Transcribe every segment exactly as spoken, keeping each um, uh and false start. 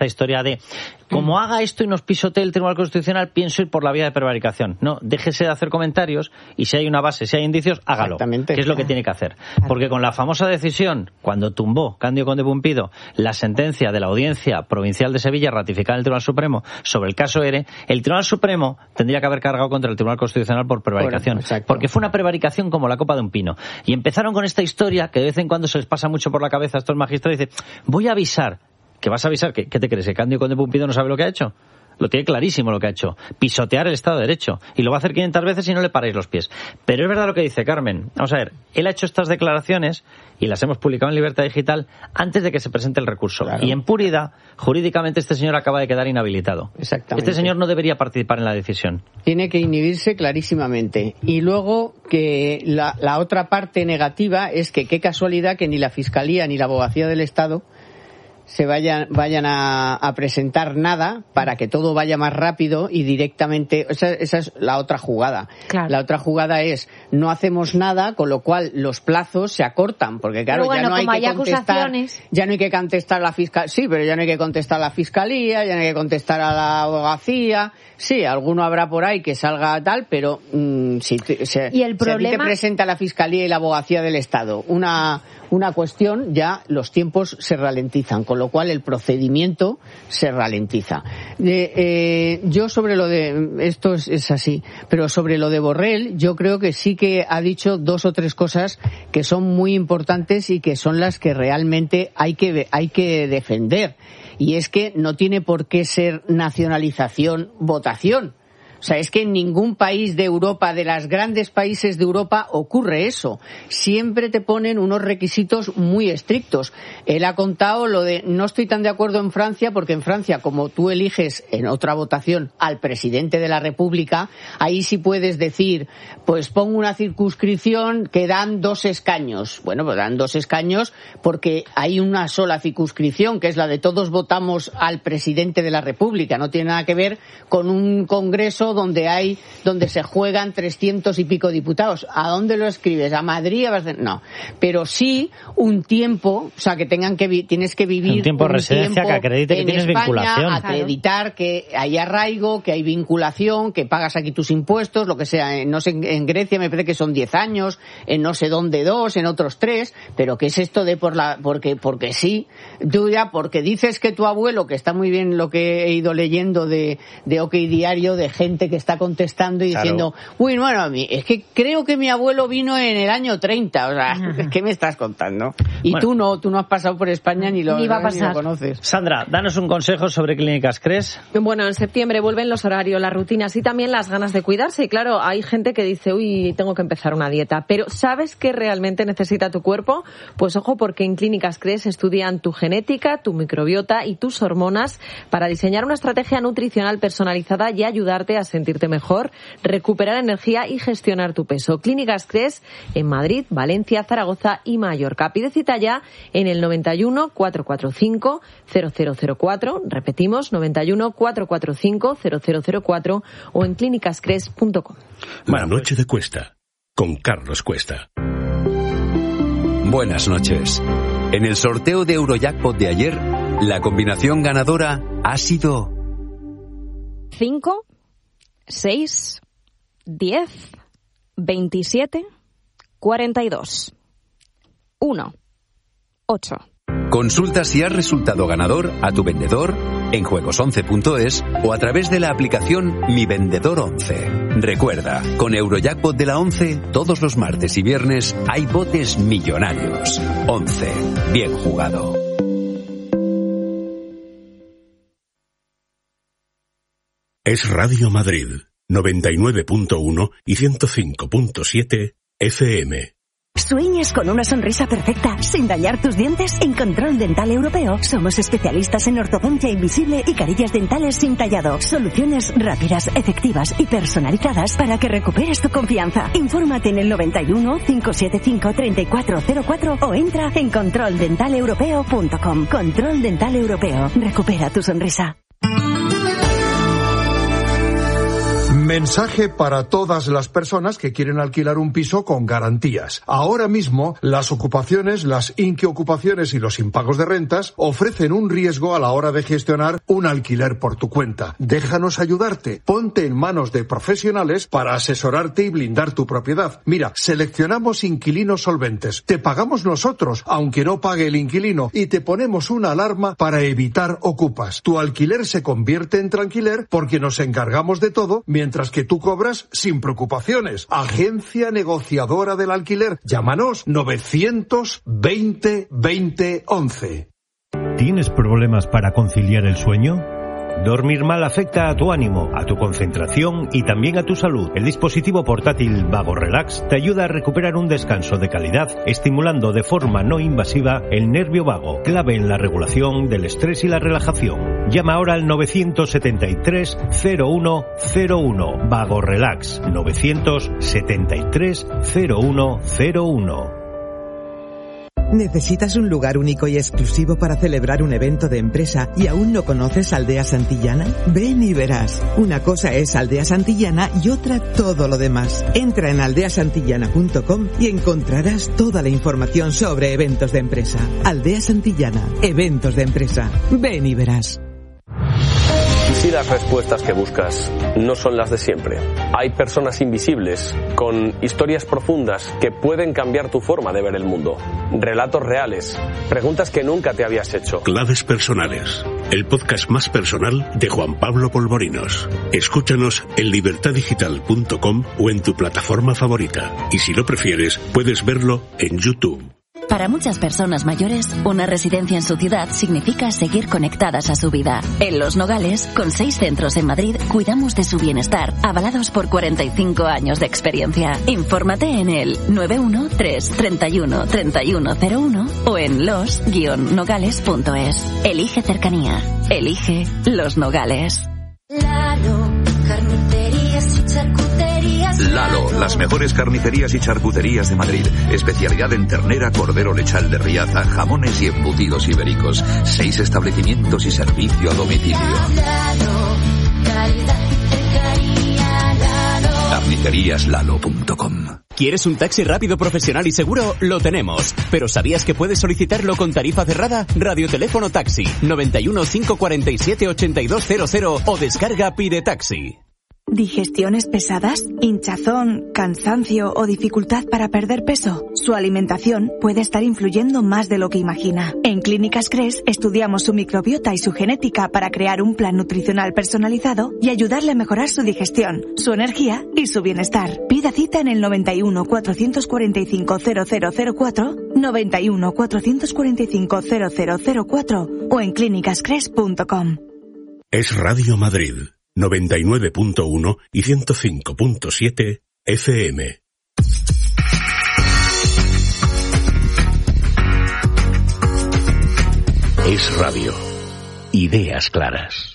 esta historia de como haga esto y nos pisotee el Tribunal Constitucional, pienso ir por la vía de prevaricación. No, déjese de hacer comentarios y si hay una base, si hay indicios, hágalo, que es lo que tiene que hacer. Porque con la famosa decisión, cuando tumbó Cándido Conde Pumpido la sentencia de la Audiencia Provincial de Sevilla ratificada en el Tribunal Supremo sobre el caso ERE, el Tribunal Supremo tendría que haber cargado contra el Tribunal Constitucional por prevaricación. Bueno, porque fue una prevaricación como la copa de un pino. Y empezaron con esta historia que de vez en cuando se les pasa mucho por la cabeza a estos magistrados y dicen, voy a avisar. ¿Que vas a avisar? ¿Qué, qué te crees? ¿Que Cándido Conde Pumpido no sabe lo que ha hecho? Lo tiene clarísimo lo que ha hecho. Pisotear el Estado de Derecho. Y lo va a hacer quinientas veces y no le paráis los pies. Pero es verdad lo que dice Carmen. Vamos a ver, él ha hecho estas declaraciones y las hemos publicado en Libertad Digital antes de que se presente el recurso. Claro. Y en puridad, jurídicamente, este señor acaba de quedar inhabilitado. Exactamente. Este señor no debería participar en la decisión. Tiene que inhibirse clarísimamente. Y luego que la, la otra parte negativa es que qué casualidad que ni la Fiscalía ni la Abogacía del Estado se vayan vayan a, a presentar nada para que todo vaya más rápido y directamente. Esa, esa es la otra jugada. Claro. La otra jugada es no hacemos nada, con lo cual los plazos se acortan, porque claro, bueno, ya no hay que hay contestar, ya no hay que contestar la fiscal, sí, pero ya no hay que contestar a la Fiscalía, ya no hay que contestar a la Abogacía. Sí, alguno habrá por ahí que salga tal, pero mmm, si, te, si, ¿Y el problema? Si a ti te presenta la Fiscalía y la Abogacía del Estado una una cuestión, ya los tiempos se ralentizan, con lo cual el procedimiento se ralentiza. Eh, eh, yo sobre lo de, esto es, es así, pero sobre lo de Borrell, yo creo que sí que ha dicho dos o tres cosas que son muy importantes y que son las que realmente hay que, hay que defender. Y es que no tiene por qué ser nacionalización votación. O sea, es que en ningún país de Europa, de los grandes países de Europa, ocurre eso. Siempre te ponen unos requisitos muy estrictos. Él ha contado lo de, no estoy tan de acuerdo en Francia, porque en Francia, como tú eliges en otra votación al presidente de la República, ahí sí puedes decir, pues pongo una circunscripción que dan dos escaños. Bueno, pues dan dos escaños porque hay una sola circunscripción, que es la de todos votamos al presidente de la República. No tiene nada que ver con un congreso donde hay, donde se juegan trescientos y pico diputados. ¿A dónde lo escribes? ¿A Madrid? ¿A Barcelona? No. Pero sí un tiempo, o sea, que tengan que vi- tienes que vivir un tiempo de residencia que acredite que tienes España, vinculación. Acreditar que hay arraigo, que hay vinculación, que pagas aquí tus impuestos, lo que sea. No sé, en Grecia me parece que son diez años, en no sé dónde dos, en otros tres, pero ¿qué es esto de por la, porque, porque sí, tú ya, porque dices que tu abuelo, que está muy bien lo que he ido leyendo de, de OK Diario, de gente que está contestando y claro. diciendo, uy, bueno, a mí, es que creo que mi abuelo vino en el año treinta, o sea, uh-huh. ¿qué me estás contando? Y bueno, tú no, tú no has pasado por España ni lo, ni va a pasar. Ni lo conoces. Sandra, danos un consejo sobre Clínicas Cres. Bueno, en septiembre vuelven los horarios, las rutinas y también las ganas de cuidarse. Y claro, hay gente que dice, uy, tengo que empezar una dieta. Pero ¿sabes qué realmente necesita tu cuerpo? Pues ojo, porque en Clínicas Cres estudian tu genética, tu microbiota y tus hormonas para diseñar una estrategia nutricional personalizada y ayudarte a sentirte mejor, recuperar energía y gestionar tu peso. Clínicas Cres en Madrid, Valencia, Zaragoza y Mallorca. Pide cita ya en el noventa y uno, cuatrocientos cuarenta y cinco, cero cero cero cuatro, repetimos, noventa y uno, cuatrocientos cuarenta y cinco, cero cero cero cuatro o en clínicas cres punto com. La noche de Cuesta, con Carlos Cuesta. Buenas noches. En el sorteo de Eurojackpot de ayer, la combinación ganadora ha sido cinco, seis, diez, veintisiete, cuarenta y dos. uno, ocho. Consulta si has resultado ganador a tu vendedor en juegos once punto es o a través de la aplicación Mi Vendedor once. Recuerda, con Eurojackpot de la once, todos los martes y viernes hay botes millonarios. once. Bien jugado. Es Radio Madrid, noventa y nueve punto uno y ciento cinco punto siete F M. ¿Sueñas con una sonrisa perfecta sin dañar tus dientes? En Control Dental Europeo somos especialistas en ortodoncia invisible y carillas dentales sin tallado. Soluciones rápidas, efectivas y personalizadas para que recuperes tu confianza. Infórmate en el noventa y uno, cinco siete cinco, treinta y cuatro cero cuatro o entra en control dental europeo punto com. Control Dental Europeo. Recupera tu sonrisa. Mensaje para todas las personas que quieren alquilar un piso con garantías. Ahora mismo, las ocupaciones, las inquiocupaciones y los impagos de rentas ofrecen un riesgo a la hora de gestionar un alquiler por tu cuenta. Déjanos ayudarte. Ponte en manos de profesionales para asesorarte y blindar tu propiedad. Mira, seleccionamos inquilinos solventes. Te pagamos nosotros, aunque no pague el inquilino, y te ponemos una alarma para evitar ocupas. Tu alquiler se convierte en tranquiler porque nos encargamos de todo, mientras que tú cobras sin preocupaciones. Agencia negociadora del alquiler. Llámanos novecientos veinte veinte once. ¿Tienes problemas para conciliar el sueño? Dormir mal afecta a tu ánimo, a tu concentración y también a tu salud. El dispositivo portátil Vago Relax te ayuda a recuperar un descanso de calidad, estimulando de forma no invasiva el nervio vago, clave en la regulación del estrés y la relajación. Llama ahora al novecientos setenta y tres cero uno cero uno. Vago Relax, novecientos setenta y tres cero uno cero uno. ¿Necesitas un lugar único y exclusivo para celebrar un evento de empresa y aún no conoces Aldea Santillana? Ven y verás. Una cosa es Aldea Santillana y otra todo lo demás. Entra en aldea santillana punto com y encontrarás toda la información sobre eventos de empresa. Aldea Santillana, eventos de empresa. Ven y verás. ¿Y si las respuestas que buscas no son las de siempre? Hay personas invisibles con historias profundas que pueden cambiar tu forma de ver el mundo. Relatos reales, preguntas que nunca te habías hecho. Claves personales, el podcast más personal de Juan Pablo Polvorinos. Escúchanos en libertad digital punto com o en tu plataforma favorita. Y si lo prefieres, puedes verlo en YouTube. Para muchas personas mayores, una residencia en su ciudad significa seguir conectadas a su vida. En Los Nogales, con seis centros en Madrid, cuidamos de su bienestar, avalados por cuarenta y cinco años de experiencia. Infórmate en el nueve uno tres treinta y uno treinta y uno cero uno o en los guion nogales punto es. Elige cercanía. Elige Los Nogales. Lalo, carnicerías y charcuterías. Lalo, las mejores carnicerías y charcuterías de Madrid. Especialidad en ternera, cordero lechal de Riaza, jamones y embutidos ibéricos. Seis establecimientos y servicio a domicilio. Lalo, calidad y cercanía. Lalo. carnicerías lalo punto com. ¿Quieres un taxi rápido, profesional y seguro? Lo tenemos. ¿Pero sabías que puedes solicitarlo con tarifa cerrada? Radioteléfono Taxi, noventa y uno, cinco cuarenta y siete, ochenta y dos cero cero o descarga Pide Taxi. ¿Digestiones pesadas? ¿Hinchazón, cansancio o dificultad para perder peso? Su alimentación puede estar influyendo más de lo que imagina. En Clínicas Cres estudiamos su microbiota y su genética para crear un plan nutricional personalizado y ayudarle a mejorar su digestión, su energía y su bienestar. Pida cita en el noventa y uno, cuatrocientos cuarenta y cinco, cero cero cero cuatro, noventa y uno, cuatrocientos cuarenta y cinco, cero cero cero cuatro o en clínicas cres punto com. Es Radio Madrid. noventa y nueve punto uno y ciento cinco punto siete F M. Es radio. Ideas claras.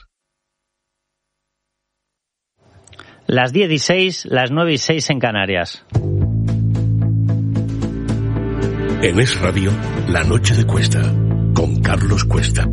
Las diez y seis, las nueve y seis en Canarias. En Es Radio, La Noche de Cuesta, con Carlos Cuesta.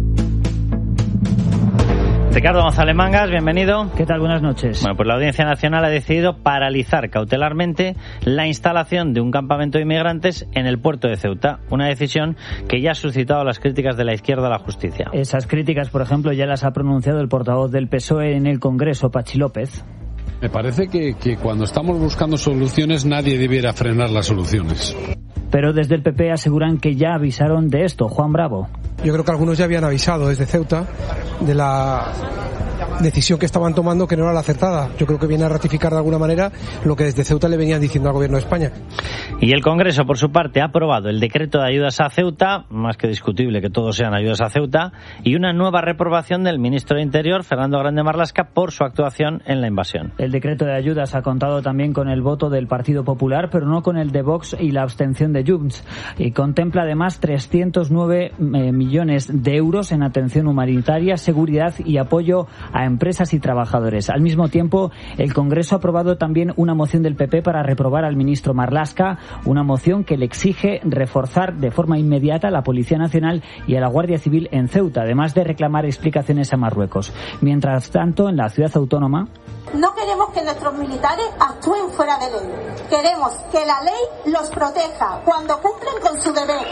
Ricardo González Mangas, bienvenido. ¿Qué tal? Buenas noches. Bueno, pues la Audiencia Nacional ha decidido paralizar cautelarmente la instalación de un campamento de inmigrantes en el puerto de Ceuta, una decisión que ya ha suscitado las críticas de la izquierda a la justicia. Esas críticas, por ejemplo, ya las ha pronunciado el portavoz del P S O E en el Congreso, Pachi López. Me parece que, que cuando estamos buscando soluciones nadie debiera frenar las soluciones. Pero desde el P P aseguran que ya avisaron de esto. Juan Bravo. Yo creo que algunos ya habían avisado desde Ceuta de la decisión que estaban tomando, que no era la acertada. Yo creo que viene a ratificar de alguna manera lo que desde Ceuta le venían diciendo al Gobierno de España. Y el Congreso, por su parte, ha aprobado el decreto de ayudas a Ceuta, más que discutible que todos sean ayudas a Ceuta, y una nueva reprobación del ministro de Interior, Fernando Grande Marlaska, por su actuación en la invasión. El decreto de ayudas ha contado también con el voto del Partido Popular, pero no con el de Vox y la abstención de Junts, y contempla además trescientos nueve eh, millones de euros en atención humanitaria, seguridad y apoyo a empresas y trabajadores. Al mismo tiempo, el Congreso ha aprobado también una moción del P P para reprobar al ministro Marlaska, una moción que le exige reforzar de forma inmediata a la Policía Nacional y a la Guardia Civil en Ceuta, además de reclamar explicaciones a Marruecos. Mientras tanto, en la ciudad autónoma... No queremos que nuestros militares actúen fuera de ley. Queremos que la ley los proteja cuando cumplen con su deber.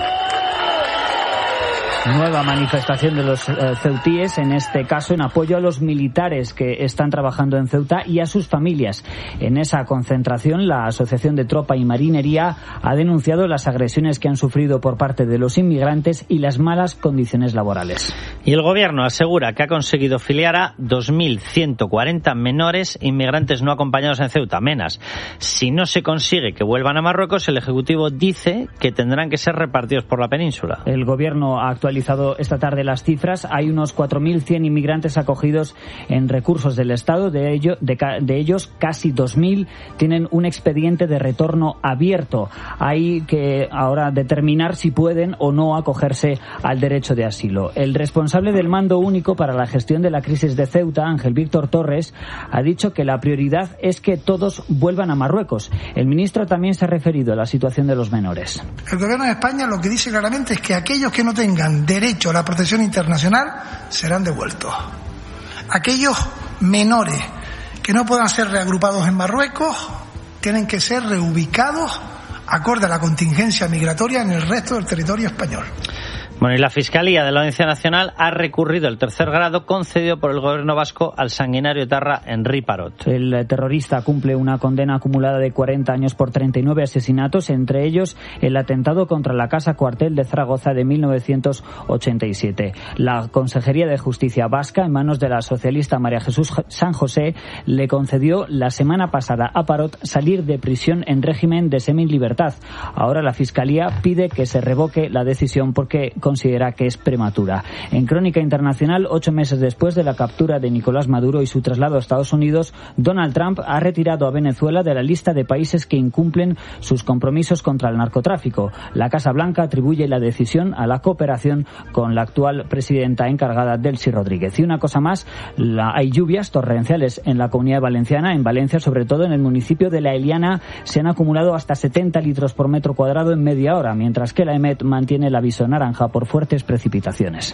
Nueva manifestación de los eh, ceutíes, en este caso en apoyo a los militares que están trabajando en Ceuta y a sus familias. En esa concentración, la Asociación de Tropa y Marinería ha denunciado las agresiones que han sufrido por parte de los inmigrantes y las malas condiciones laborales. Y el gobierno asegura que ha conseguido filiar a dos mil ciento cuarenta menores inmigrantes no acompañados en Ceuta, menas. Si no se consigue que vuelvan a Marruecos, el Ejecutivo dice que tendrán que ser repartidos por la península. El gobierno ha actualizado esta tarde las cifras. Hay unos cuatro mil cien inmigrantes acogidos en recursos del Estado. De, ello, de, de ellos, casi dos mil tienen un expediente de retorno abierto. Hay que ahora determinar si pueden o no acogerse al derecho de asilo. El responsable del Mando Único para la Gestión de la Crisis de Ceuta, Ángel Víctor Torres, ha dicho que la prioridad es que todos vuelvan a Marruecos. El ministro también se ha referido a la situación de los menores. El gobierno de España lo que dice claramente es que aquellos que no tengan derecho a la protección internacional serán devueltos. Aquellos menores que no puedan ser reagrupados en Marruecos tienen que ser reubicados acorde a la contingencia migratoria en el resto del territorio español. Bueno, y la Fiscalía de la Audiencia Nacional ha recurrido el tercer grado concedido por el gobierno vasco al sanguinario etarra Henri Parot. El terrorista cumple una condena acumulada de cuarenta años por treinta y nueve asesinatos, entre ellos el atentado contra la Casa Cuartel de Zaragoza de mil novecientos ochenta y siete. La Consejería de Justicia vasca, en manos de la socialista María Jesús San José, le concedió la semana pasada a Parot salir de prisión en régimen de semilibertad. Ahora la Fiscalía pide que se revoque la decisión porque considera que es prematura. En Crónica Internacional, ocho meses después de la captura de Nicolás Maduro y su traslado a Estados Unidos, Donald Trump ha retirado a Venezuela de la lista de países que incumplen sus compromisos contra el narcotráfico. La Casa Blanca atribuye la decisión a la cooperación con la actual presidenta encargada, Delcy Rodríguez. Y una cosa más, la, hay lluvias torrenciales en la Comunidad Valenciana. En Valencia, sobre todo en el municipio de La Eliana, se han acumulado hasta setenta litros por metro cuadrado en media hora, mientras que la EMET mantiene el aviso naranja por fuertes precipitaciones.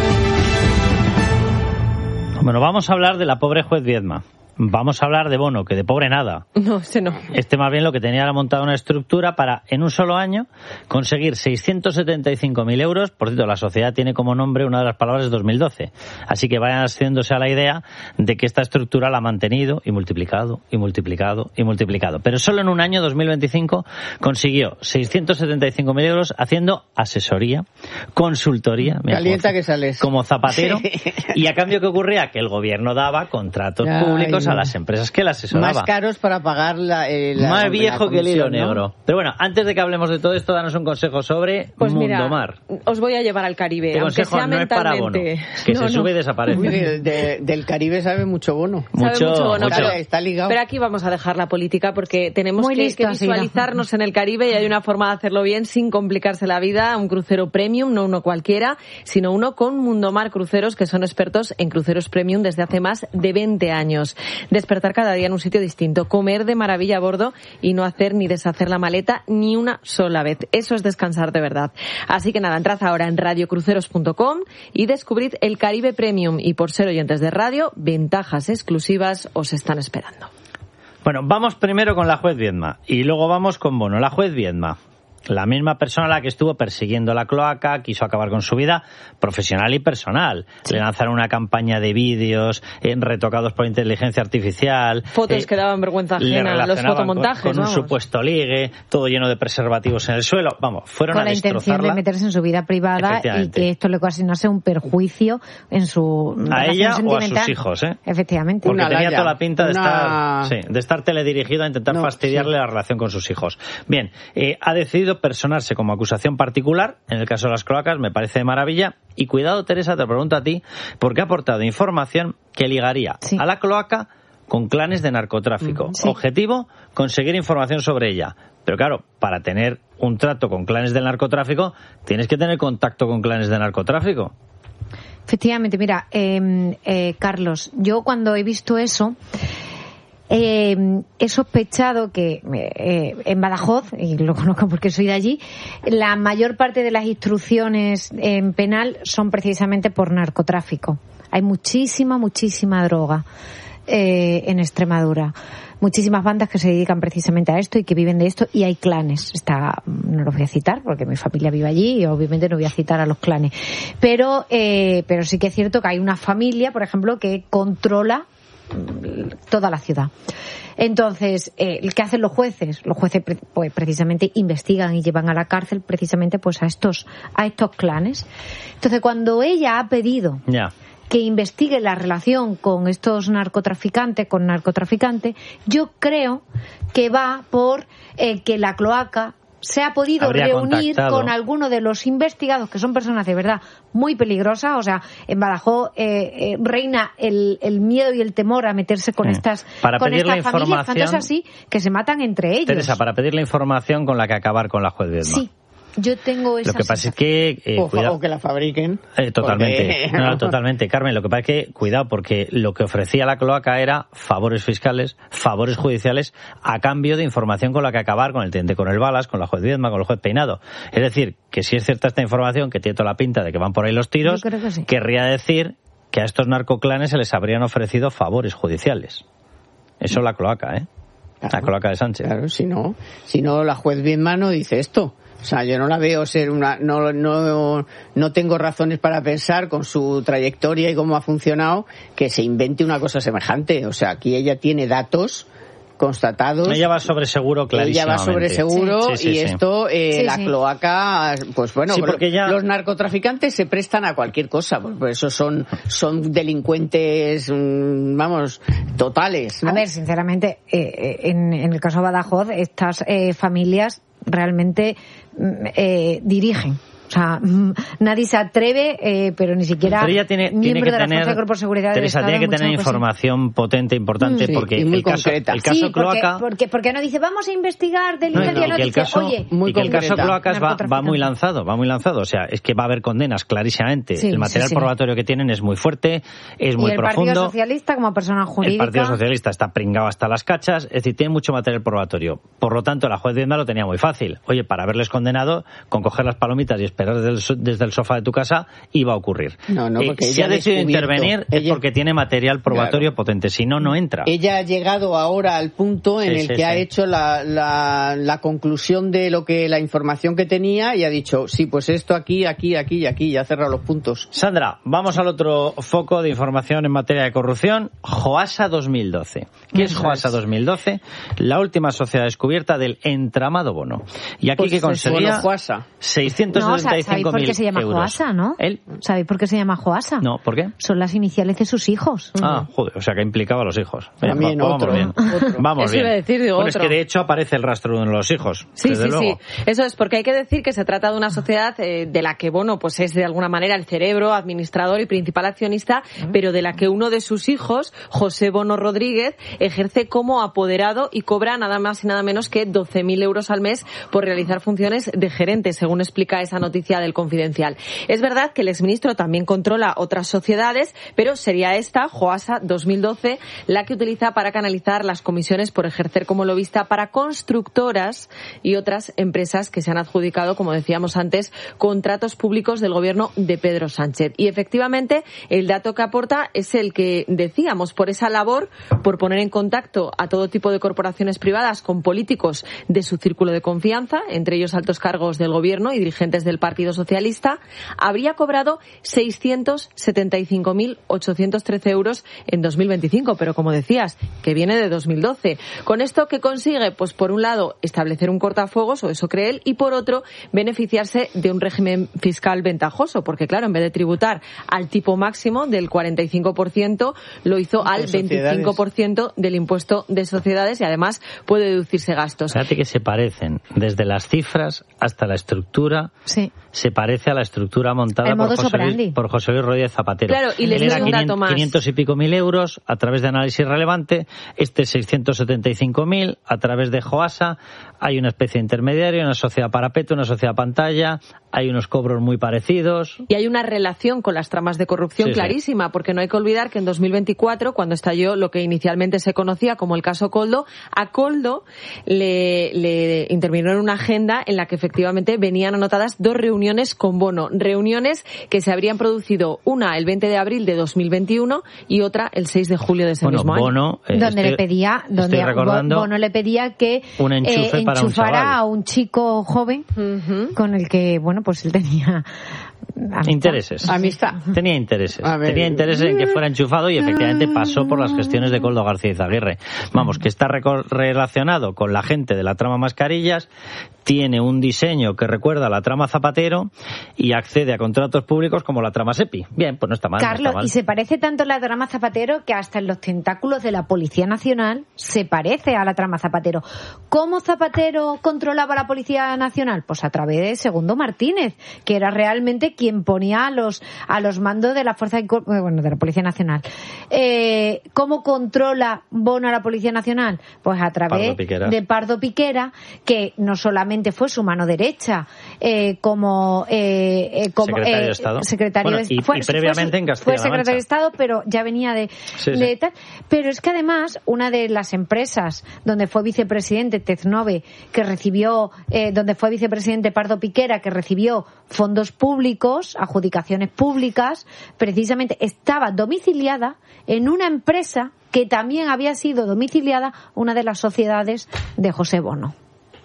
Bueno, vamos a hablar de la pobre juez Viedma. Vamos a hablar de Bono, que de pobre nada. No, ese no. Este más bien lo que tenía era montada una estructura para, en un solo año, conseguir seiscientos setenta y cinco mil euros. Por cierto, la sociedad tiene como nombre una de las palabras de dos mil doce. Así que vayan haciéndose a la idea de que esta estructura la ha mantenido y multiplicado, y multiplicado, y multiplicado. Pero solo en un año, dos mil veinticinco, consiguió seiscientos setenta y cinco mil euros haciendo asesoría, consultoría. Mira, Calienta como, que sales. Como zapatero. Y a cambio, ¿qué ocurría? Que el gobierno daba contratos Ay, públicos a las empresas que la asesoraba. Más caros para pagar la, eh, la Más viejo la que el hilo ¿no? negro. Pero bueno, antes de que hablemos de todo esto, danos un consejo sobre pues Mundomar. Mira, os voy a llevar al Caribe. Este aunque consejo sea no mentalmente... es para Bono, que no, se no. sube y desaparece. Uy, de, de, del Caribe sabe mucho Bono. Mucho, sabe mucho Bono, mucho. Pero, está ligado. Pero aquí vamos a dejar la política porque tenemos Muy que, listo, que visualizarnos en el Caribe y hay una forma de hacerlo bien sin complicarse la vida. Un crucero premium, no uno cualquiera, sino uno con Mundomar Cruceros, que son expertos en cruceros premium desde hace más de veinte años. Despertar cada día en un sitio distinto, comer de maravilla a bordo y no hacer ni deshacer la maleta ni una sola vez. Eso es descansar de verdad. Así que nada, entrad ahora en radio cruceros punto com y descubrid el Caribe Premium. Y por ser oyentes de radio, ventajas exclusivas os están esperando. Bueno, vamos primero con la juez Viedma y luego vamos con Bono. La juez Viedma, la misma persona a la que estuvo persiguiendo la cloaca, quiso acabar con su vida profesional y personal. Sí. Le lanzaron una campaña de vídeos eh, retocados por inteligencia artificial. Fotos eh, que daban vergüenza ajena, los fotomontajes. Con, con un vamos. supuesto ligue, todo lleno de preservativos en el suelo. Vamos, fueron con a la intención de meterse en su vida privada y que esto le ocasionase un perjuicio en su a ella o a sus hijos, ¿eh? Efectivamente. Porque una tenía laya. toda la pinta de una... estar, sí, de estar teledirigido a intentar no, fastidiarle sí. la relación con sus hijos. Bien, eh, ha decidido personarse como acusación particular en el caso de las cloacas, me parece de maravilla. Y cuidado, Teresa, te pregunto a ti, porque ha aportado información que ligaría sí. a la cloaca con clanes de narcotráfico. Sí. Objetivo, conseguir información sobre ella. Pero claro, para tener un trato con clanes del narcotráfico, tienes que tener contacto con clanes de narcotráfico. Efectivamente, mira, eh, eh, Carlos, yo cuando he visto eso... Eh, he sospechado que eh, en Badajoz, y lo conozco porque soy de allí, la mayor parte de las instrucciones en penal son precisamente por narcotráfico. Hay muchísima, muchísima droga. eh, en Extremadura. Muchísimas bandas que se dedican precisamente a esto y que viven de esto, y hay clanes. Está, no los voy a citar porque mi familia vive allí y obviamente no voy a citar a los clanes. Pero, eh, pero sí que es cierto que hay una familia, por ejemplo, que controla toda la ciudad. Entonces, eh, ¿qué hacen los jueces? Los jueces pues precisamente investigan y llevan a la cárcel precisamente pues a estos a estos clanes. Entonces, cuando ella ha pedido yeah. que investigue la relación con estos narcotraficantes, con narcotraficantes, yo creo que va por eh, que la cloaca se ha podido Habría reunir contactado. con alguno de los investigados, que son personas de verdad muy peligrosas. O sea, en Badajoz eh, eh, reina el, el miedo y el temor a meterse con sí. estas, para con pedir estas la familias, tanto es información, así que se matan entre ellos. Teresa, para pedir la información con la que acabar con la juez Viedma. Sí. Yo tengo esa Lo que pasa es que... Eh, o, cuidado. o que la fabriquen. Eh, totalmente. Porque... No, no, totalmente. Carmen, lo que pasa es que, cuidado, porque lo que ofrecía la cloaca era favores fiscales, favores judiciales, a cambio de información con la que acabar con el teniente coronel Balas, con la juez Viedma, con el juez Peinado. Es decir, que si es cierta esta información, que tiene toda la pinta de que van por ahí los tiros, Yo creo que sí. querría decir que a estos narcoclanes se les habrían ofrecido favores judiciales. Eso es la cloaca, ¿eh? Claro, la cloaca de Sánchez. Claro, si no, si no la juez Viedma no dice esto. O sea, yo no la veo ser una... No, no, no tengo razones para pensar, con su trayectoria y cómo ha funcionado, que se invente una cosa semejante. O sea, aquí ella tiene datos constatados. Ella va sobre seguro, clarísimamente. Ella va sobre seguro sí, sí, y sí, esto, eh, sí, la sí. cloaca, pues bueno, sí, porque ya... los narcotraficantes se prestan a cualquier cosa, por eso son, son delincuentes, vamos, totales, ¿no? A ver, sinceramente, eh, en, en el caso de Badajoz, estas eh, familias realmente eh, dirigen. O sea, nadie se atreve, eh, pero ni siquiera pero ella tiene, miembro tiene que de la tener, Fuerza de Cuerpo de Seguridad del Teresa, Estado. tiene que tener información potente, importante, sí, porque y muy el caso, concreta. el caso sí, cloaca... porque, porque, porque no dice, vamos a investigar No, delincuencia, y no, que el dice, caso, oye... muy y que el caso concreta. cloacas va, va muy lanzado, va muy lanzado. O sea, es que va a haber condenas clarísimamente. Sí, el material sí, sí. probatorio que tienen es muy fuerte, es muy y el profundo. Partido Socialista como persona jurídica... El Partido Socialista está pringado hasta las cachas, es decir, tiene mucho material probatorio. Por lo tanto, la juez Viedma lo tenía muy fácil. Oye, para haberles condenado, con coger las palomitas y esperar desde el, desde el sofá de tu casa, iba a ocurrir. No, no, porque eh, si ella ha decidido intervenir ella... es porque tiene material probatorio claro. potente, si no, no entra. Ella ha llegado ahora al punto en sí, el sí, que sí. ha hecho la, la, la conclusión de lo que la información que tenía y ha dicho, sí, pues esto aquí, aquí, aquí y aquí, y ha cerrado los puntos. Sandra, vamos al otro foco de información en materia de corrupción, Joasa dos mil doce. ¿Qué es Joasa dos mil doce? La última sociedad descubierta del entramado bono. Y aquí Pues que conseguía seiscientos setenta y cinco mil euros. ¿Sabéis por qué se llama Joasa, no? ¿Él? ¿Sabéis por qué se llama Joasa? No, ¿por qué? Son las iniciales de sus hijos. Ah, joder, o sea que implicaba a los hijos. Bien, También vamos otro, bien. otro. Vamos Eso bien. iba a decir, digo, bueno, otro. es que de hecho aparece el rastro de uno de los hijos. Sí, desde sí, luego. sí. Eso es porque hay que decir que se trata de una sociedad eh, de la que Bono pues es de alguna manera el cerebro, administrador y principal accionista, pero de la que uno de sus hijos, José Bono Rodríguez, ejerce como apoderado y cobra nada más y nada menos que doce mil euros al mes por realizar funciones de gerente, según explica esa noticia del Confidencial. Es verdad que el exministro también controla otras sociedades, pero sería esta, Joasa dos mil doce, la que utiliza para canalizar las comisiones por ejercer como lobista para constructoras y otras empresas que se han adjudicado, como decíamos antes, contratos públicos del gobierno de Pedro Sánchez. Y efectivamente, el dato que aporta es el que decíamos, por esa labor, por poner en contacto a todo tipo de corporaciones privadas con políticos de su círculo de confianza, entre ellos altos cargos del gobierno y dirigentes del Partido Socialista, habría cobrado seiscientos setenta y cinco mil ochocientos trece euros en dos mil veinticinco, pero como decías, que viene de dos mil doce. ¿Con esto qué consigue? Pues por un lado, establecer un cortafuegos, o eso cree él, y por otro, beneficiarse de un régimen fiscal ventajoso, porque claro, en vez de tributar al tipo máximo del cuarenta y cinco por ciento, lo hizo al veinticinco por ciento del impuesto de sociedades y además puede deducirse gastos. Fíjate que se parecen, desde las cifras hasta la estructura, sí. se parece a la estructura montada por José, Luis, por José Luis Rodríguez Zapatero. Claro, y les doy un dato más. quinientos y pico mil euros a través de análisis relevante, este seiscientos setenta y cinco mil a través de Joasa, hay una especie de intermediario, una sociedad parapeto, una sociedad pantalla, hay unos cobros muy parecidos. Y hay una relación con las tramas de corrupción sí, clarísima, sí. porque no hay que olvidar que en dos mil veinticuatro, cuando estalló lo que inicialmente se conocía como el caso Koldo, a Koldo le, le intervino en una agenda en la que efectivamente venían anotadas dos reuniones con Bono, reuniones que se habrían producido una el veinte de abril de dos mil veintiuno y otra el seis de julio de ese bueno, mismo Bono, año. Eh, donde estoy, le pedía, donde Bono le pedía que un enchufe eh, para enchufara un a un chico joven uh-huh. con el que, bueno, pues él tenía amistad. intereses. Amistad. Tenía intereses. Tenía intereses en que fuera enchufado y efectivamente pasó por las gestiones de Koldo García Izaguirre. Vamos, que está reco- relacionado con la gente de la trama Mascarillas, tiene un diseño que recuerda a la trama Zapatero y accede a contratos públicos como la trama SEPI. Bien, pues no está mal. Carlos, no está mal. y se parece tanto a la trama Zapatero que hasta en los tentáculos de la Policía Nacional se parece a la trama Zapatero. ¿Cómo Zapatero controlaba la Policía Nacional? Pues a través de Segundo Martínez, que era realmente quien ponía a los a los mandos de la Fuerza de, bueno, de la Policía Nacional. Eh, ¿Cómo controla Bono a la Policía Nacional? Pues a través Pardo de Pardo Piquera, que no solamente fue su mano derecha eh, como, eh, eh, como secretario eh, de Estado, secretario bueno, de, y, fue, y previamente fue, en Castilla-La fue secretario de Estado, pero ya venía de, sí, de sí. tal. Pero es que además una de las empresas donde fue vicepresidente Tecnove, que recibió, eh, donde fue vicepresidente Pardo Piquera, que recibió fondos públicos, adjudicaciones públicas, precisamente estaba domiciliada en una empresa que también había sido domiciliada una de las sociedades de José Bono.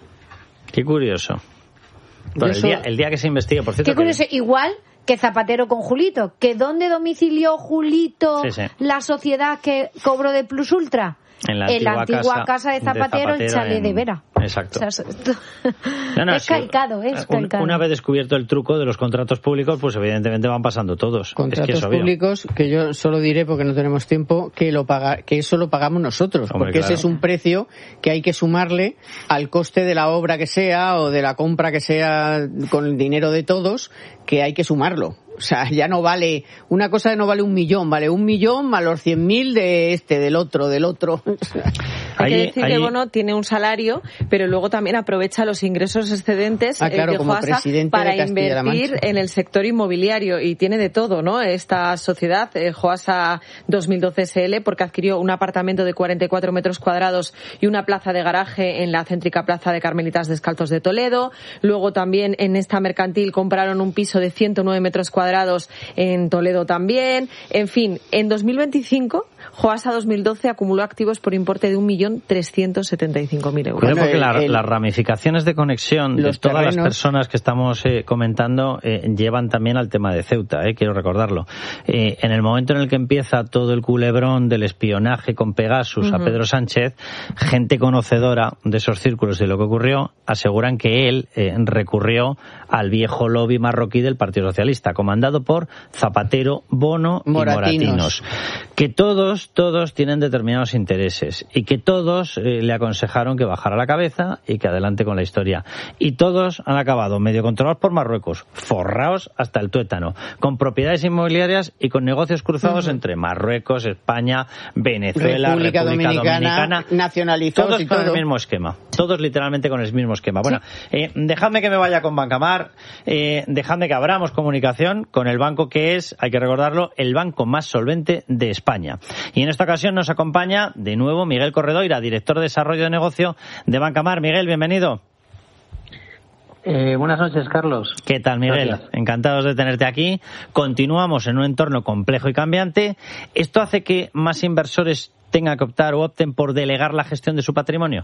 Qué curioso. Bueno, el, día, el día que se investigue, por cierto. Qué curioso, que... igual que Zapatero con Julito, que ¿dónde domicilió Julito sí, sí. la sociedad que cobró de Plus Ultra? En la en antigua, la antigua casa, casa de Zapatero, de Zapatero el chalet en... de Vera. Exacto. O sea, esto... no, no, es sí, calcado, es un, calcado. Una vez descubierto el truco de los contratos públicos, pues evidentemente van pasando todos. Contratos es que es públicos, que yo solo diré, porque no tenemos tiempo, que lo paga, que eso lo pagamos nosotros, Hombre, porque claro. ese es un precio que hay que sumarle al coste de la obra que sea o de la compra que sea con el dinero de todos, que hay que sumarlo. O sea, ya no vale, una cosa no vale un millón, vale un millón más los cien mil de este, del otro, del otro. Hay que Allí, decir allí... que Bono tiene un salario, pero luego también aprovecha los ingresos excedentes ah, claro, de como Joasa para invertir en el sector inmobiliario, y tiene de todo, ¿no? Esta sociedad, eh, Joasa dos mil doce S L, porque adquirió un apartamento de cuarenta y cuatro metros cuadrados y una plaza de garaje en la céntrica plaza de Carmelitas Descalzos de Toledo. Luego también en esta mercantil compraron un piso de ciento nueve metros cuadrados en Toledo también. En fin, en dos mil veinticinco, Joasa dos mil doce acumuló activos por importe de un millón trescientos setenta y cinco mil euros. Creo porque el, la, el, las ramificaciones de conexión de todas terrenos... las personas que estamos eh, comentando eh, llevan también al tema de Ceuta, eh, quiero recordarlo. Eh, en el momento en el que empieza todo el culebrón del espionaje con Pegasus uh-huh. a Pedro Sánchez, gente conocedora de esos círculos de lo que ocurrió aseguran que él eh, recurrió al viejo lobby marroquí del Partido Socialista, comandado por Zapatero, Bono Moratinos. y Moratinos. Que todos, todos tienen determinados intereses y que todos eh, le aconsejaron que bajara la cabeza y que adelante con la historia. Y todos han acabado medio controlados por Marruecos, forrados hasta el tuétano, con propiedades inmobiliarias y con negocios cruzados uh-huh. entre Marruecos, España, Venezuela, República, República Dominicana, Dominicana, nacionalizados todos y con todo. el mismo esquema, todos literalmente con el mismo esquema. Bueno, sí. eh, dejadme que me vaya con Bancamar, eh, dejadme que abramos comunicación con el banco que es, hay que recordarlo, el banco más solvente de España. Y en esta ocasión nos acompaña de nuevo Miguel Corredoira, director de Desarrollo de Negocio de Bancamar. Miguel, bienvenido. Eh, buenas noches, Carlos. ¿Qué tal, Miguel? Gracias. Encantados de tenerte aquí. Continuamos en un entorno complejo y cambiante. ¿Esto hace que más inversores tengan que optar o opten por delegar la gestión de su patrimonio?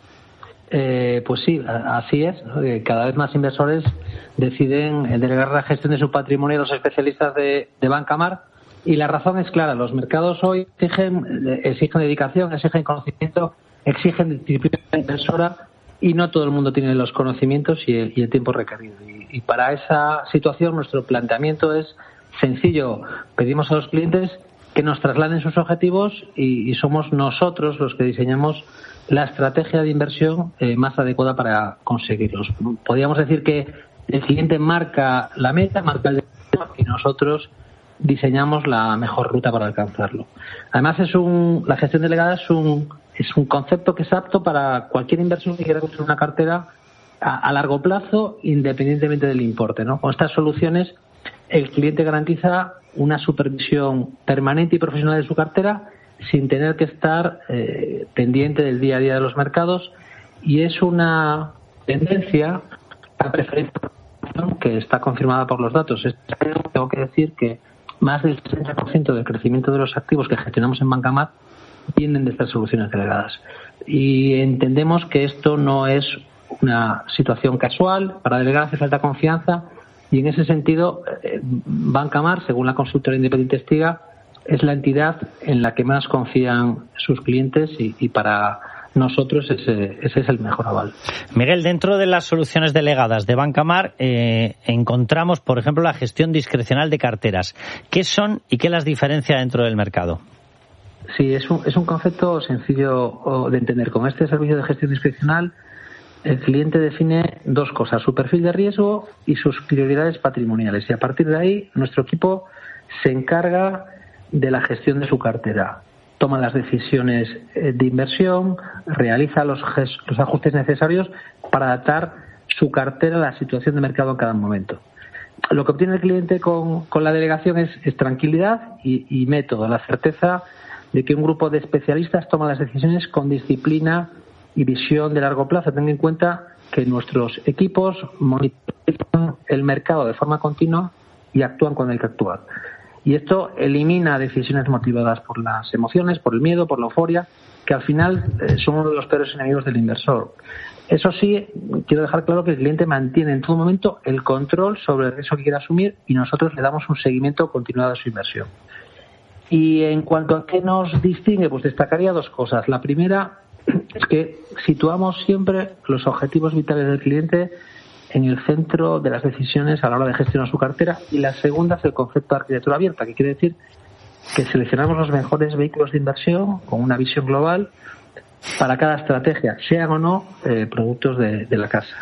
Eh, pues sí, así es. Cada vez más inversores deciden delegar la gestión de su patrimonio a los especialistas de, de Bancamar, y la razón es clara. Los mercados hoy exigen, exigen dedicación, exigen conocimiento, exigen disciplina inversora, y no todo el mundo tiene los conocimientos y el, y el tiempo requerido. Y, y para esa situación nuestro planteamiento es sencillo. Pedimos a los clientes que nos trasladen sus objetivos y, y somos nosotros los que diseñamos la estrategia de inversión eh, más adecuada para conseguirlos. Podríamos decir que el cliente marca la meta, marca el destino, y nosotros diseñamos la mejor ruta para alcanzarlo. Además, es un, la gestión delegada es un, es un concepto que es apto para cualquier inversor que quiera construir una cartera a, a largo plazo, independientemente del importe, ¿no? Con estas soluciones, el cliente garantiza una supervisión permanente y profesional de su cartera sin tener que estar eh, pendiente del día a día de los mercados, y es una tendencia a preferencia información que está confirmada por los datos. Tengo que decir que más del sesenta por ciento del crecimiento de los activos que gestionamos en Bancamar vienen de estas soluciones delegadas. Y entendemos que esto no es una situación casual. Para delegar hace falta confianza y en ese sentido eh, Bancamar, según la consultora independiente Estiga, es la entidad en la que más confían sus clientes y, y para nosotros ese, ese es el mejor aval. Miguel, dentro de las soluciones delegadas de Bancamar eh, encontramos, por ejemplo, la gestión discrecional de carteras. ¿Qué son y qué las diferencia dentro del mercado? Sí, es un, es un concepto sencillo de entender. Con este servicio de gestión discrecional, el cliente define dos cosas: su perfil de riesgo y sus prioridades patrimoniales. Y a partir de ahí, nuestro equipo se encarga de la gestión de su cartera. Toma las decisiones de inversión, realiza los, los ajustes necesarios para adaptar su cartera a la situación de mercado en cada momento. Lo que obtiene el cliente con, con la delegación es, es tranquilidad y, y método, la certeza de que un grupo de especialistas toma las decisiones con disciplina y visión de largo plazo. Ten en cuenta que nuestros equipos monitorizan el mercado de forma continua y actúan cuando hay que actuar. Y esto elimina decisiones motivadas por las emociones, por el miedo, por la euforia, que al final eh, son uno de los peores enemigos del inversor. Eso sí, quiero dejar claro que el cliente mantiene en todo momento el control sobre el riesgo que quiere asumir y nosotros le damos un seguimiento continuado a su inversión. Y en cuanto a qué nos distingue, pues destacaría dos cosas. La primera es que situamos siempre los objetivos vitales del cliente en el centro de las decisiones a la hora de gestionar su cartera, y la segunda es el concepto de arquitectura abierta, que quiere decir que seleccionamos los mejores vehículos de inversión con una visión global para cada estrategia, sean o no eh, productos de, de la casa.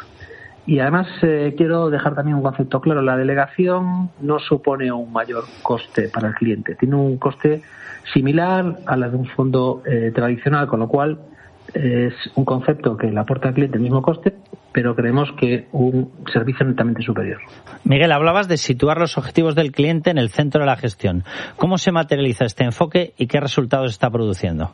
Y además eh, quiero dejar también un concepto claro: la delegación no supone un mayor coste para el cliente, tiene un coste similar a la de un fondo eh, tradicional, con lo cual es un concepto que le aporta al cliente el mismo coste, pero creemos que un servicio netamente superior. Miguel, hablabas de situar los objetivos del cliente en el centro de la gestión. ¿Cómo se materializa este enfoque y qué resultados está produciendo?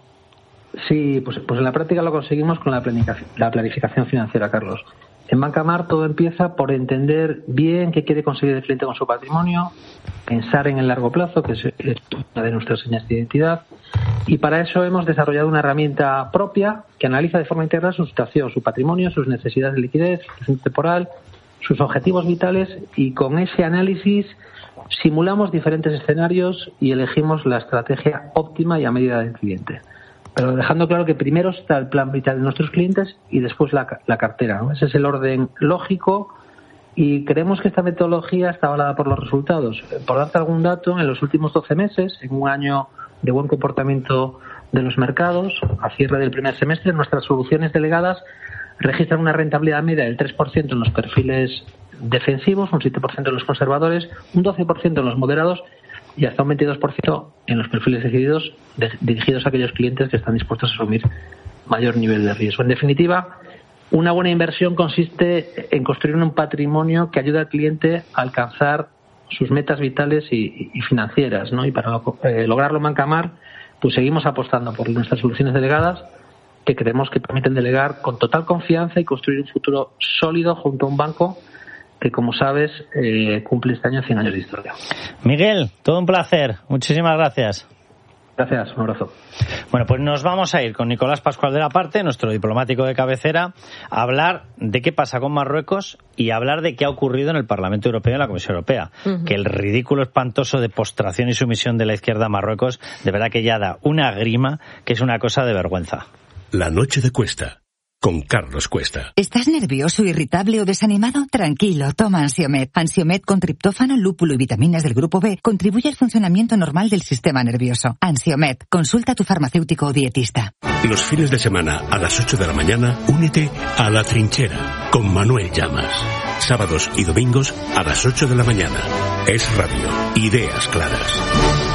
Sí, pues, pues en la práctica lo conseguimos con la planificación, la planificación financiera, Carlos. En Bancamar todo empieza por entender bien qué quiere conseguir el cliente con su patrimonio, pensar en el largo plazo, que es una de nuestras señas de identidad, y para eso hemos desarrollado una herramienta propia que analiza de forma integral su situación, su patrimonio, sus necesidades de liquidez, su situación temporal, sus objetivos vitales, y con ese análisis simulamos diferentes escenarios y elegimos la estrategia óptima y a medida del cliente. Pero dejando claro que primero está el plan vital de nuestros clientes y después la, la cartera, ¿no? Ese es el orden lógico y creemos que esta metodología está avalada por los resultados. Por darte algún dato, en los últimos doce meses, en un año de buen comportamiento de los mercados, a cierre del primer semestre, nuestras soluciones delegadas registran una rentabilidad media del tres por ciento en los perfiles defensivos, un siete por ciento en los conservadores, un doce por ciento en los moderados y hasta un veintidós por ciento en los perfiles decididos, de, dirigidos a aquellos clientes que están dispuestos a asumir mayor nivel de riesgo. En definitiva, una buena inversión consiste en construir un patrimonio que ayude al cliente a alcanzar sus metas vitales y, y financieras, ¿no? Y para lo, eh, lograrlo en Bancamar, pues seguimos apostando por nuestras soluciones delegadas, que creemos que permiten delegar con total confianza y construir un futuro sólido junto a un banco que, como sabes, eh, cumple este año cien años de historia. Miguel, todo un placer. Muchísimas gracias. Gracias, un abrazo. Bueno, pues nos vamos a ir con Nicolás Pascual de la Parte, nuestro diplomático de cabecera, a hablar de qué pasa con Marruecos y a hablar de qué ha ocurrido en el Parlamento Europeo y en la Comisión Europea. Uh-huh. Que el ridículo espantoso de postración y sumisión de la izquierda a Marruecos, de verdad que ya da una grima que es una cosa de vergüenza. La noche de Cuesta, con Carlos Cuesta. ¿Estás nervioso, irritable o desanimado? Tranquilo, toma Ansiomed. Ansiomed con triptófano, lúpulo y vitaminas del grupo B contribuye al funcionamiento normal del sistema nervioso. Ansiomed, consulta a tu farmacéutico o dietista. Los fines de semana a las ocho de la mañana, únete a La Trinchera con Manuel Llamas. Sábados y domingos a las ocho de la mañana. Es radio. Ideas claras.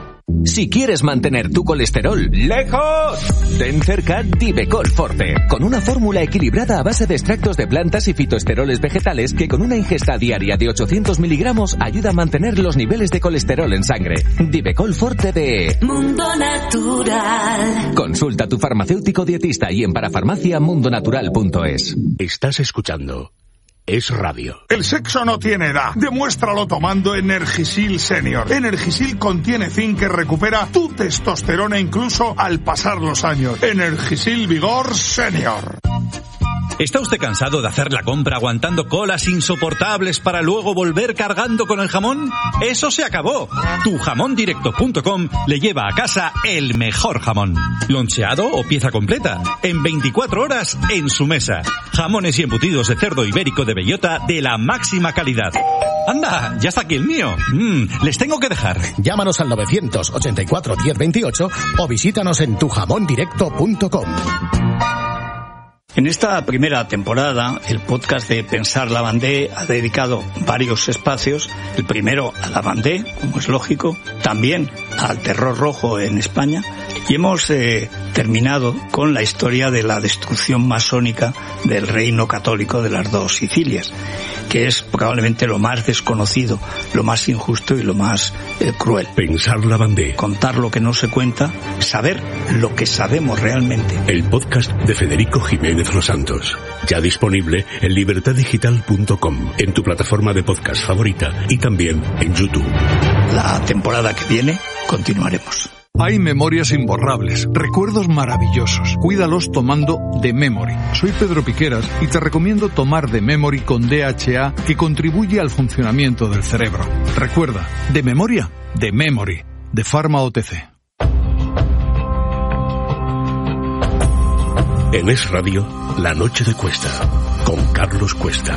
Si quieres mantener tu colesterol lejos, ten cerca Divecol Forte, con una fórmula equilibrada a base de extractos de plantas y fitoesteroles vegetales que con una ingesta diaria de ochocientos miligramos ayuda a mantener los niveles de colesterol en sangre. Divecol Forte de Mundo Natural. Consulta a tu farmacéutico dietista y en parafarmacia mundonatural punto es. Estás escuchando Es Radio. El sexo no tiene edad. Demuéstralo tomando Energisil Senior. Energisil contiene zinc que recupera tu testosterona incluso al pasar los años. Energisil Vigor Senior. ¿Está usted cansado de hacer la compra aguantando colas insoportables para luego volver cargando con el jamón? ¡Eso se acabó! tu jamón directo punto com le lleva a casa el mejor jamón. Loncheado o pieza completa, en veinticuatro horas en su mesa. Jamones y embutidos de cerdo ibérico de bellota de la máxima calidad. ¡Anda! ¡Ya está aquí el mío! Mm, les tengo que dejar. Llámanos al novecientos ochenta y cuatro diez veintiocho o visítanos en tu jamón directo punto com. En esta primera temporada, el podcast de Pensar Lavandé ha dedicado varios espacios. El primero a Lavandé, como es lógico, también al terror rojo en España. Y hemos eh, terminado con la historia de la destrucción masónica del reino católico de las dos Sicilias, que es probablemente lo más desconocido, lo más injusto y lo más eh, cruel. Pensar Lavandé. Contar lo que no se cuenta, saber lo que sabemos realmente. El podcast de Federico Jiménez Los Santos. Ya disponible en libertad digital punto com, en tu plataforma de podcast favorita y también en YouTube. La temporada que viene continuaremos. Hay memorias imborrables, recuerdos maravillosos. Cuídalos tomando The Memory. Soy Pedro Piqueras y te recomiendo tomar The Memory con D H A, que contribuye al funcionamiento del cerebro. Recuerda, de memoria, The Memory, de Pharma O T C. En Es Radio, La Noche de Cuesta, con Carlos Cuesta.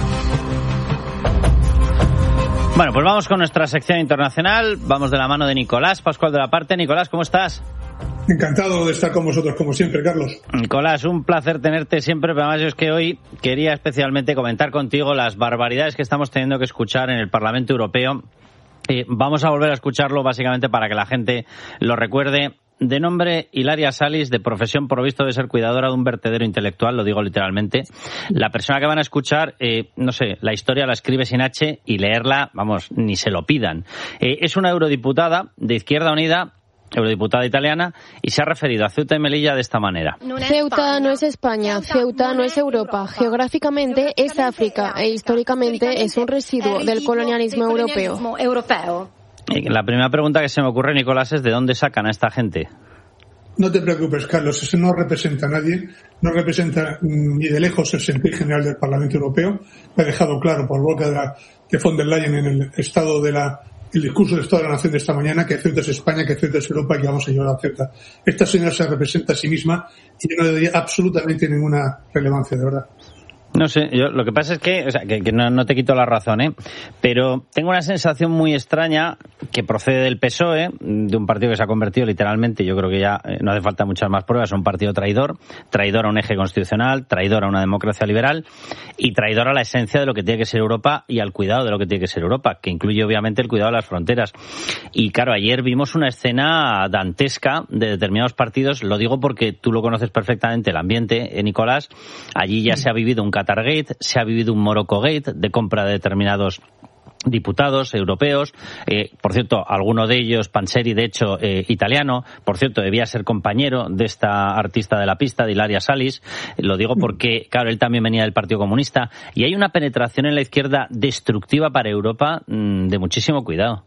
Bueno, pues vamos con nuestra sección internacional. Vamos de la mano de Nicolás Pascual de la Parte. Nicolás, ¿cómo estás? Encantado de estar con vosotros, como siempre, Carlos. Nicolás, un placer tenerte siempre, pero además yo es que hoy quería especialmente comentar contigo las barbaridades que estamos teniendo que escuchar en el Parlamento Europeo. Eh, vamos a volver a escucharlo básicamente para que la gente lo recuerde. De nombre Ilaria Salis, de profesión provisto de ser cuidadora de un vertedero intelectual, lo digo literalmente. La persona que van a escuchar, eh, no sé, la historia la escribe sin H y leerla, vamos, ni se lo pidan. Eh, es una eurodiputada de Izquierda Unida, eurodiputada italiana, y se ha referido a Ceuta y Melilla de esta manera. Ceuta no es España, Ceuta no es Europa, geográficamente es África e históricamente es un residuo del colonialismo europeo. La primera pregunta que se me ocurre, Nicolás, es ¿de dónde sacan a esta gente? No te preocupes, Carlos, eso no representa a nadie, no representa ni de lejos el sentir general del Parlamento Europeo. Lo ha dejado claro por boca de, la, de von der Leyen en el estado de la, el discurso del Estado de la Nación de esta mañana, que Ceuta es España, que Ceuta es Europa y que vamos a llevar a Ceuta. Esta señora se representa a sí misma y no le daría absolutamente ninguna relevancia, de verdad. No sé, yo lo que pasa es que, o sea, que, que no, no te quito la razón, ¿eh? Pero tengo una sensación muy extraña que procede del P S O E, de un partido que se ha convertido literalmente, yo creo que ya eh, no hace falta muchas más pruebas, un partido traidor, traidor a un eje constitucional, traidor a una democracia liberal y traidor a la esencia de lo que tiene que ser Europa y al cuidado de lo que tiene que ser Europa, que incluye obviamente el cuidado de las fronteras. Y claro, ayer vimos una escena dantesca de determinados partidos, lo digo porque tú lo conoces perfectamente, el ambiente, eh, Nicolás, allí ya se ha vivido un Qatargate, se ha vivido un Morocco-gate de compra de determinados diputados europeos, eh, por cierto, alguno de ellos, Panzeri, de hecho, eh, italiano, por cierto, debía ser compañero de esta artista de la pista, de Ilaria Salis, lo digo porque, claro, él también venía del Partido Comunista, y hay una penetración en la izquierda destructiva para Europa mmm, de muchísimo cuidado.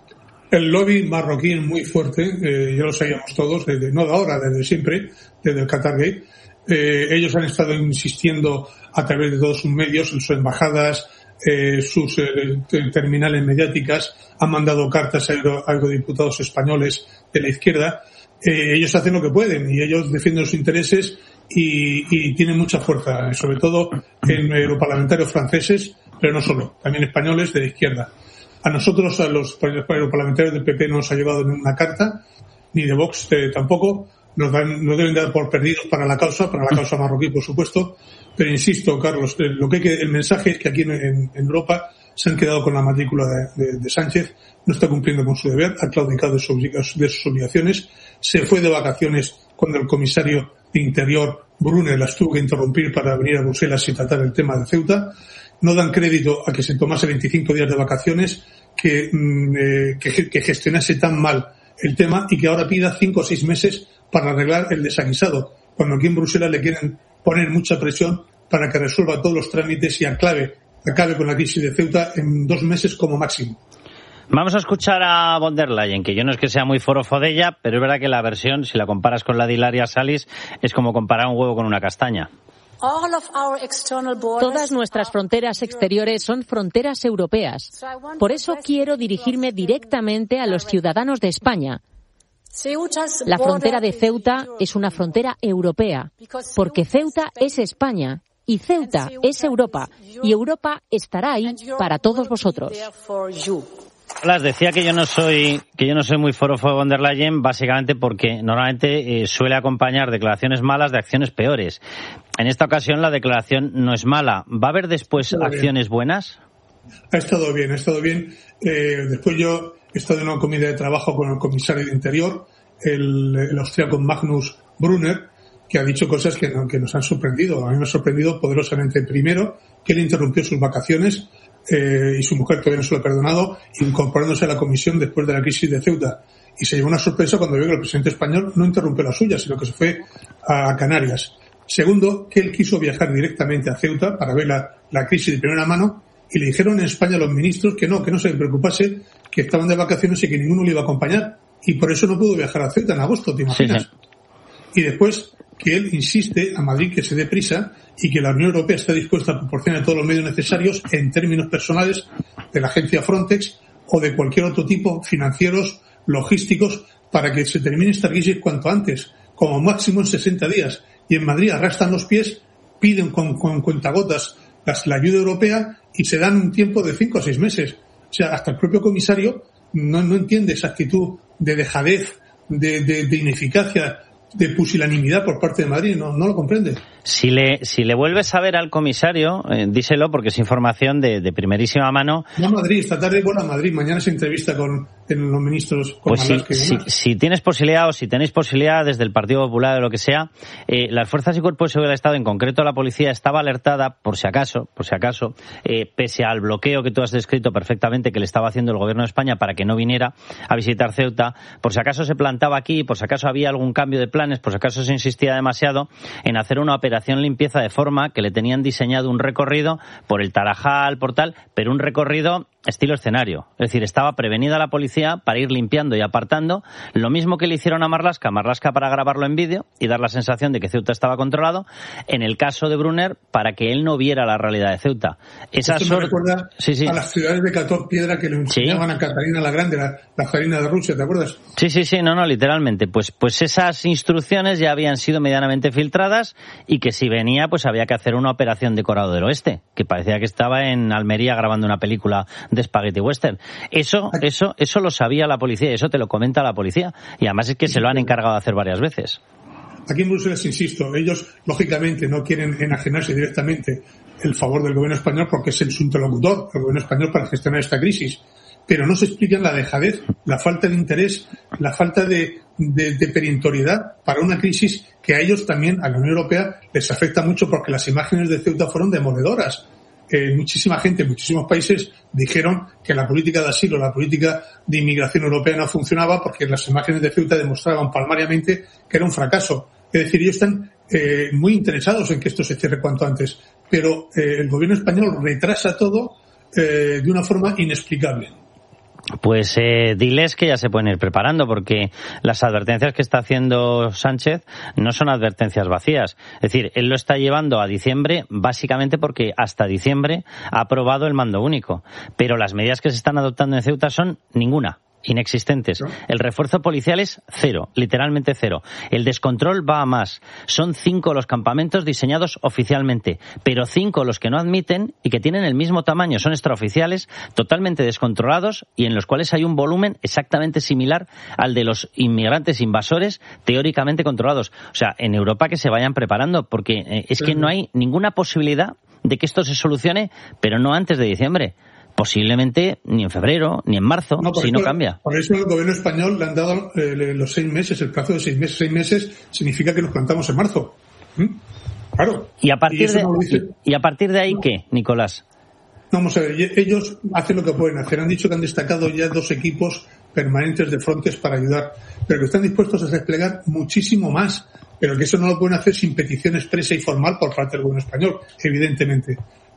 El lobby marroquí es muy fuerte, eh, ya lo sabíamos todos, desde, no de ahora, desde siempre, desde el Qatargate. Eh, ellos han estado insistiendo a través de todos sus medios, en sus embajadas, eh, sus eh, terminales mediáticas, han mandado cartas a, euro, a eurodiputados españoles de la izquierda. Eh, ellos hacen lo que pueden y ellos defienden sus intereses y, y tienen mucha fuerza, sobre todo en europarlamentarios franceses, pero no solo, también españoles de la izquierda. A nosotros, a los europarlamentarios del P P, no nos ha llegado ninguna carta, ni de Vox eh, tampoco. Nos, dan, nos deben dar por perdidos para la causa, para la causa marroquí, por supuesto. Pero insisto, Carlos, lo que, hay que el mensaje es que aquí en, en, en Europa se han quedado con la matrícula de, de, de Sánchez, no está cumpliendo con su deber, ha claudicado de sus, de sus obligaciones, se fue de vacaciones cuando el comisario de Interior, Brunner, las tuvo que interrumpir para venir a Bruselas y tratar el tema de Ceuta. No dan crédito a que se tomase veinticinco días de vacaciones, que, eh, que, que gestionase tan mal el tema y que ahora pida cinco o seis meses para arreglar el desaguisado, cuando aquí en Bruselas le quieren poner mucha presión para que resuelva todos los trámites y aclave acabe con la crisis de Ceuta en dos meses como máximo. Vamos a escuchar a von der Leyen, que yo no es que sea muy forofo de ella, pero es verdad que la versión, si la comparas con la de Ilaria Salis, es como comparar un huevo con una castaña. Todas nuestras fronteras exteriores son fronteras europeas. Por eso quiero dirigirme directamente a los ciudadanos de España. La frontera de Ceuta es una frontera europea, porque Ceuta es España y Ceuta es Europa, y Europa estará ahí para todos vosotros. Las decía que yo no soy que yo no soy muy forofo de von der Leyen, básicamente porque normalmente eh, suele acompañar declaraciones malas de acciones peores. En esta ocasión la declaración no es mala. ¿Va a haber después acciones buenas? Ha estado bien, ha estado bien. Eh, después yo he estado en una comida de trabajo con el comisario de Interior, el, el austríaco Magnus Brunner, que ha dicho cosas que, que nos han sorprendido. A mí me ha sorprendido poderosamente. Primero, que él interrumpió sus vacaciones eh, y su mujer todavía no se lo ha perdonado, incorporándose a la comisión después de la crisis de Ceuta. Y se llevó una sorpresa cuando vio que el presidente español no interrumpió la suya, sino que se fue a Canarias. Segundo, que él quiso viajar directamente a Ceuta para ver la, la crisis de primera mano, y le dijeron en España a los ministros que no, que no se preocupase, que estaban de vacaciones y que ninguno le iba a acompañar. Y por eso no pudo viajar a Ceuta en agosto, ¿te imaginas? Sí, sí. Y después, que él insiste a Madrid que se dé prisa y que la Unión Europea está dispuesta a proporcionar todos los medios necesarios en términos personales de la agencia Frontex o de cualquier otro tipo, financieros, logísticos, para que se termine esta crisis cuanto antes, como máximo en sesenta días. Y en Madrid arrastran los pies, piden con, con cuentagotas las, la ayuda europea y se dan un tiempo de cinco o seis meses. O sea, hasta el propio comisario no, no entiende esa actitud de dejadez, de, de, de ineficacia, de pusilanimidad por parte de Madrid, no, no lo comprende. Si le, si le vuelves a ver al comisario, eh, díselo porque es información de, de primerísima mano. No a Madrid, esta tarde vuela a Madrid, mañana se entrevista con en los ministros. Con pues si, si, si tienes posibilidad o si tenéis posibilidad desde el Partido Popular o lo que sea, eh, las fuerzas y cuerpos de seguridad del Estado, en concreto la policía, estaba alertada por si acaso, por si acaso, eh, pese al bloqueo que tú has descrito perfectamente que le estaba haciendo el gobierno de España para que no viniera a visitar Ceuta, por si acaso se plantaba aquí, por si acaso había algún cambio de planes, por si acaso se insistía demasiado en hacer una operación limpieza, de forma que le tenían diseñado un recorrido por el Tarajal, por tal, pero un recorrido estilo escenario. Es decir, estaba prevenida la policía para ir limpiando y apartando, lo mismo que le hicieron a Marlaska, Marlaska para grabarlo en vídeo y dar la sensación de que Ceuta estaba controlado, en el caso de Brunner, para que él no viera la realidad de Ceuta. Esa Esto me recuerda sí, sí. a las ciudades de Cator Piedra que le enseñaban ¿Sí? a Catalina la Grande, la, la zarina de Rusia, ¿te acuerdas? Sí, sí, sí, no, no, literalmente. Pues, pues esas instrucciones ya habían sido medianamente filtradas y que si venía, pues había que hacer una operación decorado del oeste, que parecía que estaba en Almería grabando una película de Spaghetti Western. Eso, eso, eso lo sabía la policía y eso te lo comenta la policía. Y además es que se lo han encargado de hacer varias veces. Aquí en Bruselas, insisto, ellos lógicamente no quieren enajenarse directamente el favor del gobierno español porque es el su interlocutor, el gobierno español, para gestionar esta crisis. Pero no se explican la dejadez, la falta de interés, la falta de, de, de perentoriedad para una crisis que a ellos también, a la Unión Europea, les afecta mucho porque las imágenes de Ceuta fueron demoledoras. Eh, muchísima gente, muchísimos países dijeron que la política de asilo, la política de inmigración europea no funcionaba porque las imágenes de Ceuta demostraban palmariamente que era un fracaso. Es decir, ellos están eh, muy interesados en que esto se cierre cuanto antes, pero eh, el gobierno español retrasa todo eh, de una forma inexplicable. Pues eh, diles que ya se pueden ir preparando, porque las advertencias que está haciendo Sánchez no son advertencias vacías. Es decir, él lo está llevando a diciembre básicamente porque hasta diciembre ha aprobado el mando único. Pero las medidas que se están adoptando en Ceuta son ninguna. Inexistentes. El refuerzo policial es cero, literalmente cero. El descontrol va a más. Son cinco los campamentos diseñados oficialmente, pero cinco los que no admiten y que tienen el mismo tamaño. Son extraoficiales, totalmente descontrolados y en los cuales hay un volumen exactamente similar al de los inmigrantes invasores teóricamente controlados. O sea, en Europa que se vayan preparando, porque eh, es que no hay ninguna posibilidad de que esto se solucione, pero no antes de diciembre. Posiblemente ni en febrero, ni en marzo, no, si eso, no cambia. Por eso el gobierno español le han dado eh, los seis meses, el plazo de seis meses. Seis meses significa que nos plantamos en marzo. ¿Mm? Claro. ¿Y a partir, y de, no dice... y, y a partir de ahí no. qué, Nicolás? Vamos a ver, ellos hacen lo que pueden hacer. Han dicho que han destacado ya dos equipos permanentes de Frontex para ayudar, pero que están dispuestos a desplegar muchísimo más, pero que eso no lo pueden hacer sin petición expresa y formal por parte del gobierno español, evidentemente.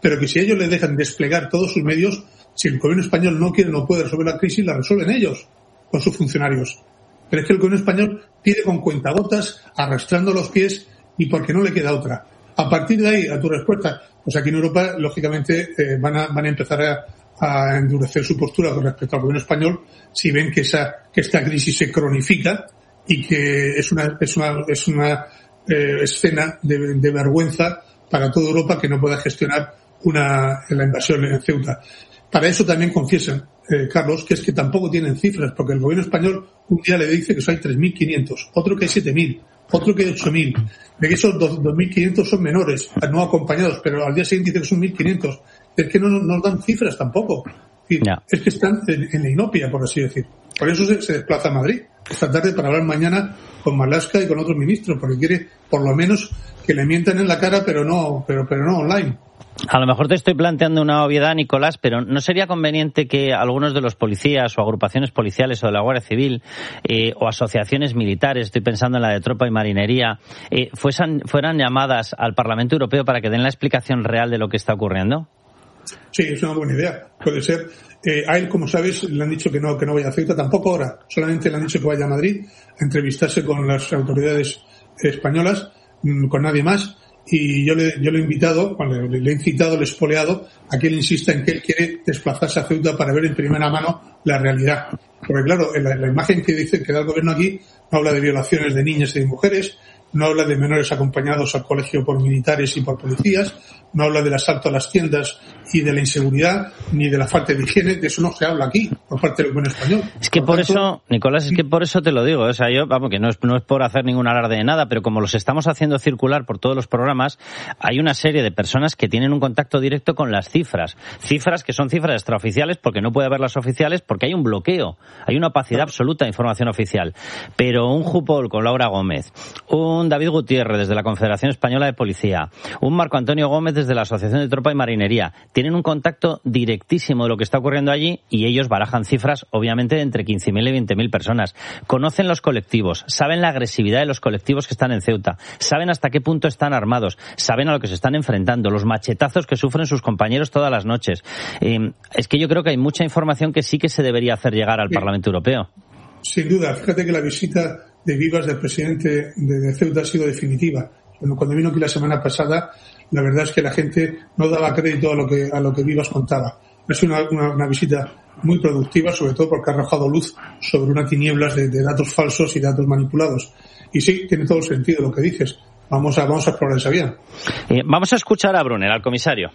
pero que si ellos le dejan desplegar todos sus medios, si el gobierno español no quiere no puede resolver la crisis, la resuelven ellos con sus funcionarios. Pero es que el gobierno español pide con cuentagotas, arrastrando los pies y porque no le queda otra. A partir de ahí, a tu respuesta, pues aquí en Europa, lógicamente, eh, van a van a empezar a, a endurecer su postura con respecto al gobierno español si ven que esa que esta crisis se cronifica y que es una es una es una eh, escena de, de vergüenza para toda Europa que no pueda gestionar una la invasión en Ceuta. Para eso también confiesan, eh, Carlos, que es que tampoco tienen cifras, porque el gobierno español un día le dice que hay tres mil quinientos, otro que hay siete mil, otro que hay ocho mil, de que esos dos mil quinientos son menores, no acompañados, pero al día siguiente dice que son mil quinientos. Es que no nos dan cifras tampoco. Es, no. es que están en, en la inopia, por así decir. Por eso se, se desplaza a Madrid esta tarde para hablar mañana con Marlaska y con otros ministros, porque quiere por lo menos que le mientan en la cara, pero no, pero, pero no online. A lo mejor te estoy planteando una obviedad, Nicolás, pero ¿no sería conveniente que algunos de los policías o agrupaciones policiales o de la Guardia Civil eh, o asociaciones militares, estoy pensando en la de Tropa y Marinería, eh, fueran, fueran llamadas al Parlamento Europeo para que den la explicación real de lo que está ocurriendo? Sí, es una buena idea. Puede ser. Eh, a él, como sabes, le han dicho que no, que no vaya a Ceuta, tampoco ahora. Solamente le han dicho que vaya a Madrid a entrevistarse con las autoridades españolas, con nadie más. Y yo le, yo le he invitado, bueno, le, le he incitado, le he espoleado a que él insista en que él quiere desplazarse a Ceuta para ver en primera mano la realidad. Porque claro, la, la imagen que dice que da el gobierno aquí no habla de violaciones de niñas y de mujeres, no habla de menores acompañados al colegio por militares y por policías, no habla del asalto a las tiendas y de la inseguridad, ni de la falta de higiene, de eso no se habla aquí, por parte del gobierno español. Es que por, por tanto, eso, Nicolás, es que por eso te lo digo, o sea, yo, vamos, que no es, no es por hacer ningún alarde de nada, pero como los estamos haciendo circular por todos los programas, hay una serie de personas que tienen un contacto directo con las cifras, cifras que son cifras extraoficiales porque no puede haber las oficiales porque hay un bloqueo, hay una opacidad absoluta de información oficial, pero un Jupol con Laura Gómez, un David Gutiérrez desde la Confederación Española de Policía, un Marco Antonio Gómez desde la Asociación de Tropa y Marinería, tienen un contacto directísimo de lo que está ocurriendo allí y ellos barajan cifras, obviamente, de entre quince mil y veinte mil personas. Conocen los colectivos, saben la agresividad de los colectivos que están en Ceuta, saben hasta qué punto están armados, saben a lo que se están enfrentando, los machetazos que sufren sus compañeros todas las noches. Eh, es que yo creo que hay mucha información que sí que se debería hacer llegar al sí. Parlamento Europeo. Sin duda. Fíjate que la visita de Vivas del presidente de Ceuta ha sido definitiva. Cuando vino aquí la semana pasada, la verdad es que la gente no daba crédito a lo que a lo que Vivas contaba. Ha sido una, una, una visita muy productiva, sobre todo porque ha arrojado luz sobre una tinieblas de, de datos falsos y datos manipulados. Y sí, tiene todo el sentido lo que dices. Vamos a vamos a explorar esa vía. Eh, vamos a escuchar a Brunner, al comisario.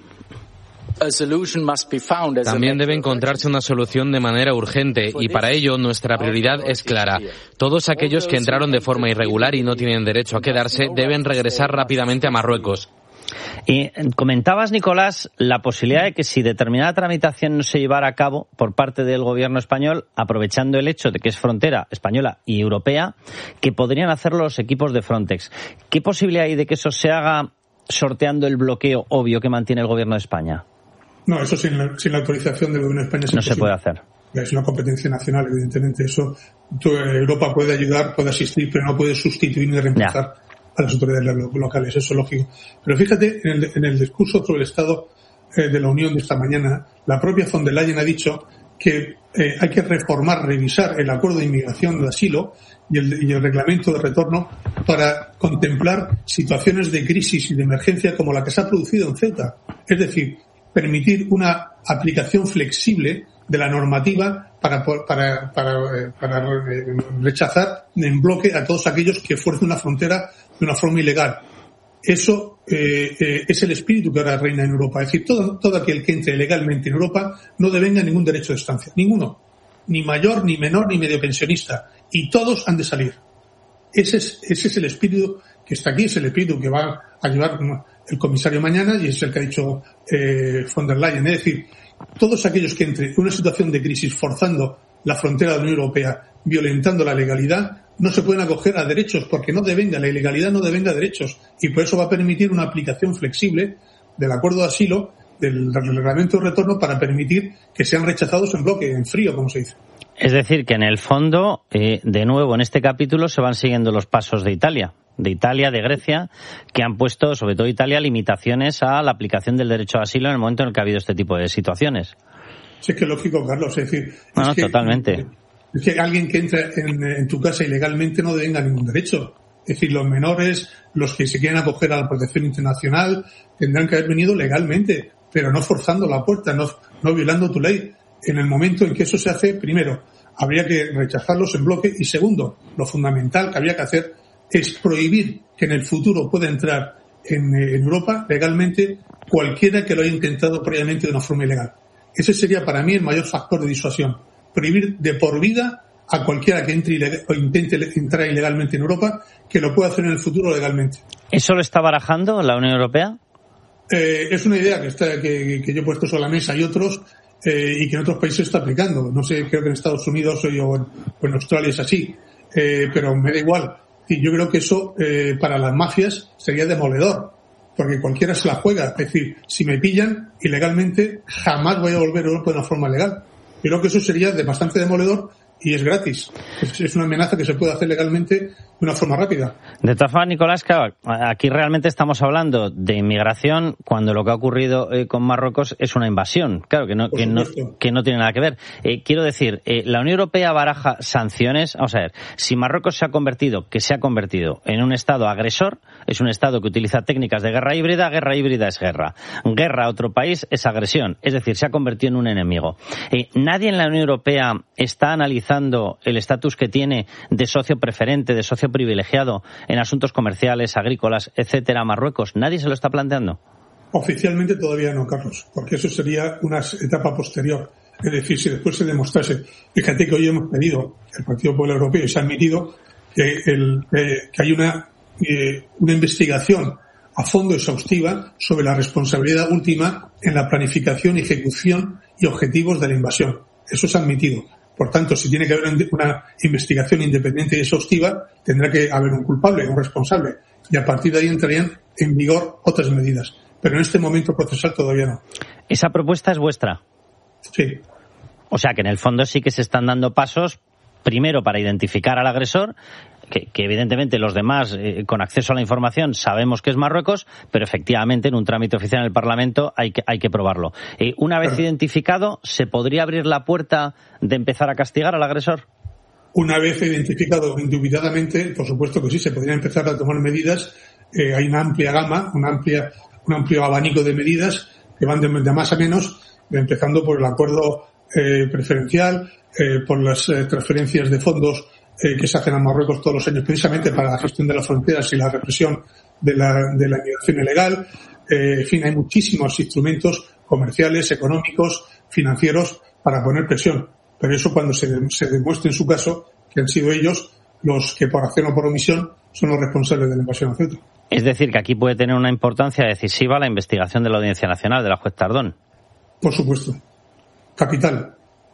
También debe encontrarse una solución de manera urgente y para ello nuestra prioridad es clara. Todos aquellos que entraron de forma irregular y no tienen derecho a quedarse deben regresar rápidamente a Marruecos. Y comentabas, Nicolás, la posibilidad de que si determinada tramitación no se llevara a cabo por parte del gobierno español, aprovechando el hecho de que es frontera española y europea, que podrían hacerlo los equipos de Frontex. ¿Qué posibilidad hay de que eso se haga sorteando el bloqueo obvio que mantiene el gobierno de España? No, eso sin la, sin la autorización del gobierno de España es no imposible. Se puede hacer. Es una competencia nacional, evidentemente. Eso Europa puede ayudar, puede asistir, pero no puede sustituir ni reemplazar ya. a las autoridades locales. Eso es lógico. Pero fíjate, en el, en el discurso sobre el Estado eh, de la Unión de esta mañana, la propia von der Leyen ha dicho que eh, hay que reformar, revisar el acuerdo de inmigración de asilo y el, y el reglamento de retorno para contemplar situaciones de crisis y de emergencia como la que se ha producido en Ceuta. Es decir, permitir una aplicación flexible de la normativa para, para, para, para rechazar en bloque a todos aquellos que fuercen una frontera de una forma ilegal. Eso eh, eh, es el espíritu que ahora reina en Europa. Es decir, todo, todo aquel que entre legalmente en Europa no devenga ningún derecho de estancia. Ninguno. Ni mayor, ni menor, ni medio pensionista. Y todos han de salir. Ese es, ese es el espíritu que está aquí, es el espíritu que va a llevar el comisario mañana y es el que ha dicho eh, von der Leyen. Es decir, todos aquellos que entren en una situación de crisis forzando la frontera de la Unión Europea, violentando la legalidad, no se pueden acoger a derechos porque no devenga, la ilegalidad no devenga derechos y por eso va a permitir una aplicación flexible del acuerdo de asilo, del reglamento de retorno para permitir que sean rechazados en bloque, en frío, como se dice. Es decir, que en el fondo, eh, de nuevo, en este capítulo se van siguiendo los pasos de Italia. de Italia, de Grecia, que han puesto, sobre todo Italia, limitaciones a la aplicación del derecho de asilo en el momento en el que ha habido este tipo de situaciones. Sí, es que es lógico, Carlos. Es decir, bueno, es que, totalmente. Es que alguien que entra en, en tu casa ilegalmente no devenga ningún derecho. Es decir, los menores, los que se quieren acoger a la protección internacional, tendrán que haber venido legalmente, pero no forzando la puerta, no, no violando tu ley. En el momento en que eso se hace, primero, habría que rechazarlos en bloque, y segundo, lo fundamental que habría que hacer es prohibir que en el futuro pueda entrar en, en Europa legalmente cualquiera que lo haya intentado previamente de una forma ilegal. Ese sería para mí el mayor factor de disuasión. Prohibir de por vida a cualquiera que entre ilegal, o intente entrar ilegalmente en Europa, que lo pueda hacer en el futuro legalmente. ¿Eso lo está barajando la Unión Europea? Eh, es una idea que, está, que, que yo he puesto sobre la mesa y otros, eh, y que en otros países se está aplicando. No sé, creo que en Estados Unidos o en, o en Australia es así, eh, pero me da igual. Y yo creo que eso eh, para las mafias sería demoledor, porque cualquiera se la juega. Es decir, si me pillan ilegalmente, jamás voy a volver a Europa de una forma legal. Yo creo que eso sería de bastante demoledor, y es gratis. Es, es una amenaza que se puede hacer legalmente de una forma rápida. De todas formas, Nicolás, claro, aquí realmente estamos hablando de inmigración cuando lo que ha ocurrido eh, con Marruecos es una invasión. Claro, que no, que no, que no tiene nada que ver. Eh, quiero decir, eh, la Unión Europea baraja sanciones. Vamos a ver, si Marruecos se ha convertido, que se ha convertido en un Estado agresor, es un Estado que utiliza técnicas de guerra híbrida, guerra híbrida es guerra. Guerra a otro país es agresión. Es decir, se ha convertido en un enemigo. Eh, nadie en la Unión Europea está analizando el estatus que tiene de socio preferente, de socio privilegiado en asuntos comerciales, agrícolas, etcétera, Marruecos. ¿Nadie se lo está planteando? Oficialmente todavía no, Carlos, porque eso sería una etapa posterior. Es decir, si después se demostrase, fíjate que hoy hemos pedido, el Partido Popular Europeo, y se ha admitido que, el, eh, que hay una, eh, una investigación a fondo exhaustiva sobre la responsabilidad última en la planificación, ejecución y objetivos de la invasión. Eso se ha admitido. Por tanto, si tiene que haber una investigación independiente y exhaustiva, tendrá que haber un culpable, un responsable. Y a partir de ahí entrarían en vigor otras medidas. Pero en este momento procesal todavía no. ¿Esa propuesta es vuestra? Sí. O sea que en el fondo sí que se están dando pasos, primero para identificar al agresor, que, que evidentemente los demás, eh, con acceso a la información, sabemos que es Marruecos, pero efectivamente en un trámite oficial en el Parlamento hay que, hay que probarlo. Eh, una vez claro. identificado, ¿se podría abrir la puerta de empezar a castigar al agresor? Una vez identificado indubitadamente, por supuesto que sí, se podría empezar a tomar medidas. Eh, hay una amplia gama, una amplia, un amplio abanico de medidas que van de, de más a menos, empezando por el acuerdo eh, preferencial, eh, por las eh, transferencias de fondos eh, que se hacen a Marruecos todos los años precisamente para la gestión de las fronteras y la represión de la, de la inmigración ilegal. Eh, en fin, hay muchísimos instrumentos comerciales, económicos, financieros para poner presión. Pero eso cuando se, se demuestre en su caso que han sido ellos los que por acción o por omisión son los responsables de la invasión a Ceuta. Es decir, que aquí puede tener una importancia decisiva la investigación de la Audiencia Nacional, de la juez Tardón. Por supuesto. Capital.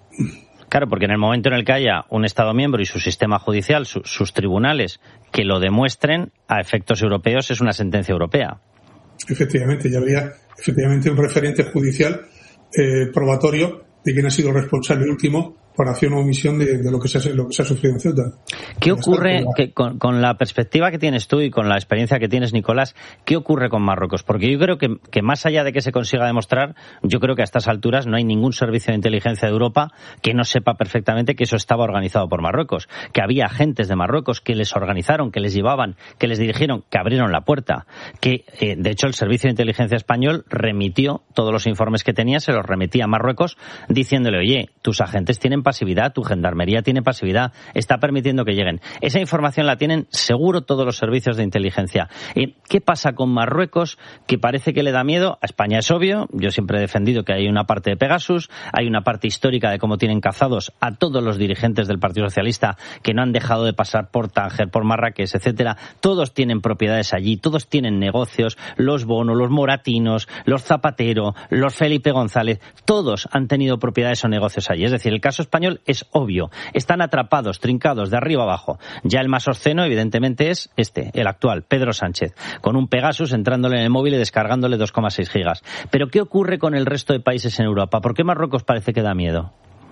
Claro, porque en el momento en el que haya un Estado miembro y su sistema judicial, su, sus tribunales, que lo demuestren, a efectos europeos es una sentencia europea. Efectivamente, ya habría efectivamente un referente judicial eh, probatorio de quién ha sido el responsable último por acción o omisión de, de lo que se ha, lo que se ha sufrido en Ceuta. ¿Qué ocurre que con, con la perspectiva que tienes tú y con la experiencia que tienes, Nicolás, qué ocurre con Marruecos? Porque yo creo que, que más allá de que se consiga demostrar, yo creo que a estas alturas no hay ningún servicio de inteligencia de Europa que no sepa perfectamente que eso estaba organizado por Marruecos, que había agentes de Marruecos que les organizaron, que les llevaban, que les dirigieron, que abrieron la puerta, que eh, de hecho el servicio de inteligencia español remitió todos los informes que tenía, se los remitía a Marruecos diciéndole, oye, tus agentes tienen pasividad, tu gendarmería tiene pasividad, está permitiendo que lleguen. Esa información la tienen seguro todos los servicios de inteligencia. Eh, ¿Qué pasa con Marruecos? Que parece que le da miedo. A España es obvio. Yo siempre he defendido que hay una parte de Pegasus, hay una parte histórica de cómo tienen cazados a todos los dirigentes del Partido Socialista que no han dejado de pasar por Tánger, por Marrakech, etcétera. Todos tienen propiedades allí, todos tienen negocios, los Bono, los Moratinos, los Zapatero, los Felipe González, todos han tenido propiedades o negocios allí. Es decir, el caso español es obvio. Están atrapados, trincados de arriba abajo. Ya el más obsceno, evidentemente, es este, el actual, Pedro Sánchez, con un Pegasus entrándole en el móvil y descargándole dos coma seis gigas. Pero ¿qué ocurre con el resto de países en Europa? ¿Por qué Marruecos parece que da miedo?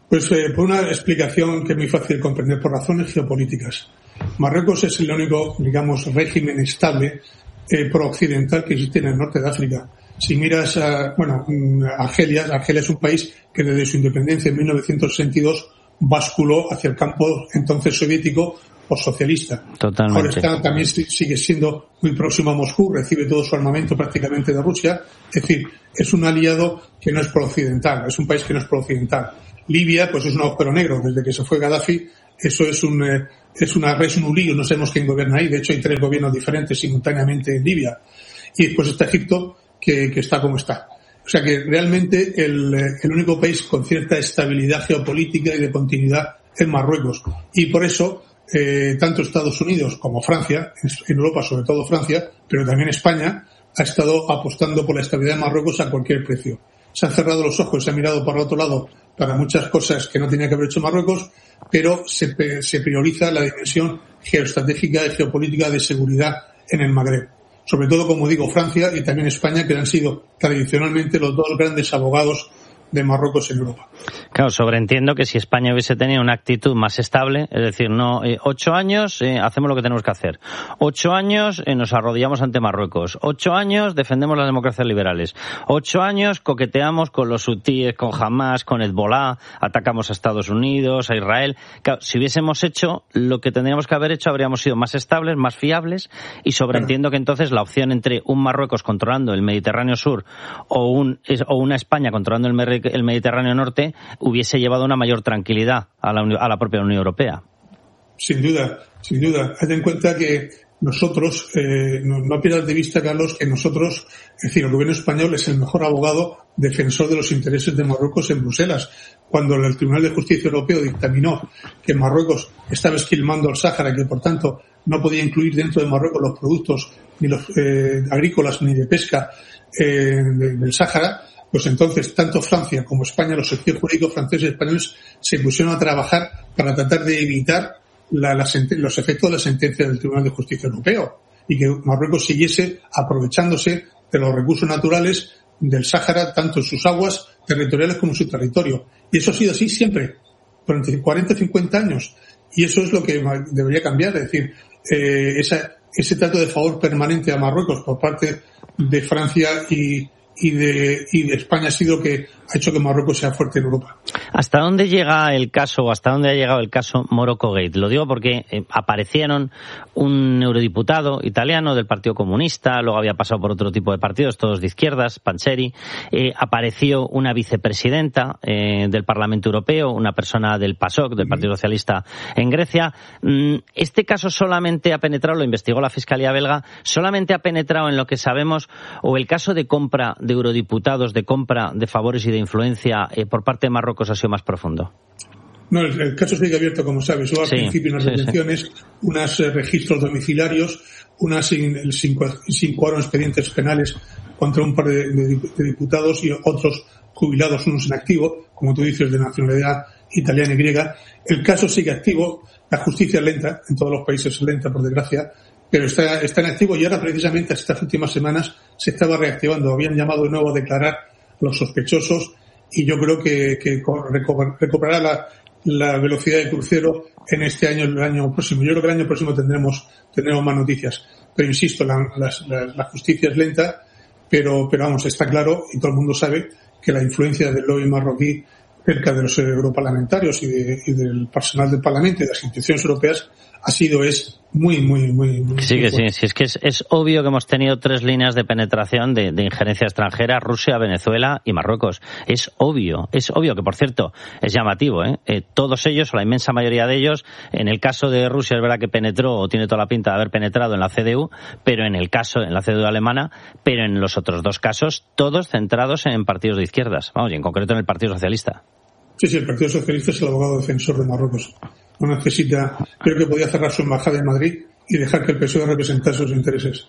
Pues eh, por una explicación que es muy fácil de comprender, por razones geopolíticas. Marruecos es el único, digamos, régimen estable eh, pro-occidental que existe en el norte de África. Si miras a, bueno, Argelia, Argelia es un país que desde su independencia en mil novecientos sesenta y dos basculó hacia el campo entonces soviético o socialista. Totalmente. Ahora está, también sigue siendo muy próximo a Moscú, recibe todo su armamento prácticamente de Rusia. Es decir, es un aliado que no es pro-occidental, es un país que no es pro-occidental. Libia, pues es un agujero negro. Desde que se fue Gaddafi, eso es un eh, es una res un lío, no sabemos quién gobierna ahí. De hecho, hay tres gobiernos diferentes simultáneamente en Libia. Y después está Egipto, que, que está como está. O sea que realmente el, el único país con cierta estabilidad geopolítica y de continuidad es Marruecos. Y por eso, eh, tanto Estados Unidos como Francia, en Europa sobre todo Francia, pero también España, ha estado apostando por la estabilidad de Marruecos a cualquier precio. Se han cerrado los ojos, se ha mirado para otro lado para muchas cosas que no tenía que haber hecho Marruecos, pero se, se prioriza la dimensión geoestratégica y geopolítica de seguridad en el Magreb. Sobre todo, como digo, Francia y también España, que han sido tradicionalmente los dos grandes abogados de Marruecos en Europa. Claro, sobreentiendo que si España hubiese tenido una actitud más estable, es decir, no eh, ocho años eh, hacemos lo que tenemos que hacer, ocho años eh, nos arrodillamos ante Marruecos, ocho años defendemos las democracias liberales, ocho años coqueteamos con los hutíes, con Hamas, con Hezbollah, atacamos a Estados Unidos, a Israel. Claro, si hubiésemos hecho lo que tendríamos que haber hecho, habríamos sido más estables, más fiables, y sobreentiendo que entonces la opción entre un Marruecos controlando el Mediterráneo Sur o, un, o una España controlando el Mediterráneo el Mediterráneo Norte hubiese llevado una mayor tranquilidad a la, a la propia Unión Europea. Sin duda, sin duda. Haz en cuenta que nosotros, eh, no, no pierdas de vista, Carlos, que nosotros, es decir, el gobierno español es el mejor abogado defensor de los intereses de Marruecos en Bruselas. Cuando el Tribunal de Justicia Europeo dictaminó que Marruecos estaba esquilmando el Sáhara y que, por tanto, no podía incluir dentro de Marruecos los productos ni los eh, agrícolas ni de pesca eh, de, del Sáhara, pues entonces tanto Francia como España, los servicios jurídicos franceses y españoles se pusieron a trabajar para tratar de evitar la, la, los efectos de la sentencia del Tribunal de Justicia Europeo y que Marruecos siguiese aprovechándose de los recursos naturales del Sáhara, tanto en sus aguas territoriales como en su territorio. Y eso ha sido así siempre, durante cuarenta, cincuenta años. Y eso es lo que debería cambiar, es decir, eh, esa, ese trato de favor permanente a Marruecos por parte de Francia y y de, y de España ha sido que ha hecho que Marruecos sea fuerte en Europa. ¿Hasta dónde llega el caso, o hasta dónde ha llegado el caso Morocco Gate? Lo digo porque eh, aparecieron un eurodiputado italiano del Partido Comunista, luego había pasado por otro tipo de partidos, todos de izquierdas, Panzeri, eh, apareció una vicepresidenta eh, del Parlamento Europeo, una persona del PASOK, del Partido Socialista en Grecia. Mm, este caso solamente ha penetrado, lo investigó la Fiscalía belga, solamente ha penetrado en lo que sabemos, o el caso de compra de eurodiputados, de compra de favores y de influencia eh, por parte de Marruecos ha sido más profundo. No, el, el caso sigue abierto, como sabes. Hubo al sí, principio unas sí, detenciones, sí. unos eh, registros domiciliarios, unas sin, sin, sin cuadro expedientes penales contra un par de, de, de diputados y otros jubilados, unos en activo, como tú dices, de nacionalidad italiana y griega. El caso sigue activo, la justicia es lenta, en todos los países es lenta, por desgracia, pero está, está en activo y ahora precisamente estas últimas semanas se estaba reactivando. Habían llamado de nuevo a declarar los sospechosos y yo creo que, que recuperará la, la velocidad de crucero en este año, el año próximo. Yo creo que el año próximo tendremos, tendremos más noticias. Pero insisto, la, la, la, la justicia es lenta, pero, pero vamos, está claro y todo el mundo sabe que la influencia del lobby marroquí cerca de los europarlamentarios y, de, y del personal del Parlamento y de las instituciones europeas ha sido, es muy, muy, muy... muy sí, que muy sí, sí, es que es, es obvio que hemos tenido tres líneas de penetración de, de injerencia extranjera, Rusia, Venezuela y Marruecos. Es obvio, es obvio que, por cierto, es llamativo, ¿eh? eh todos ellos, o la inmensa mayoría de ellos, en el caso de Rusia es verdad que penetró, o tiene toda la pinta de haber penetrado en la C D U, pero en el caso, en la C D U alemana, pero en los otros dos casos, todos centrados en partidos de izquierdas, vamos, y en concreto en el Partido Socialista. Sí, sí, el Partido Socialista es el abogado defensor de Marruecos. No necesita, creo que podía cerrar su embajada en Madrid y dejar que el P S O E representase sus intereses.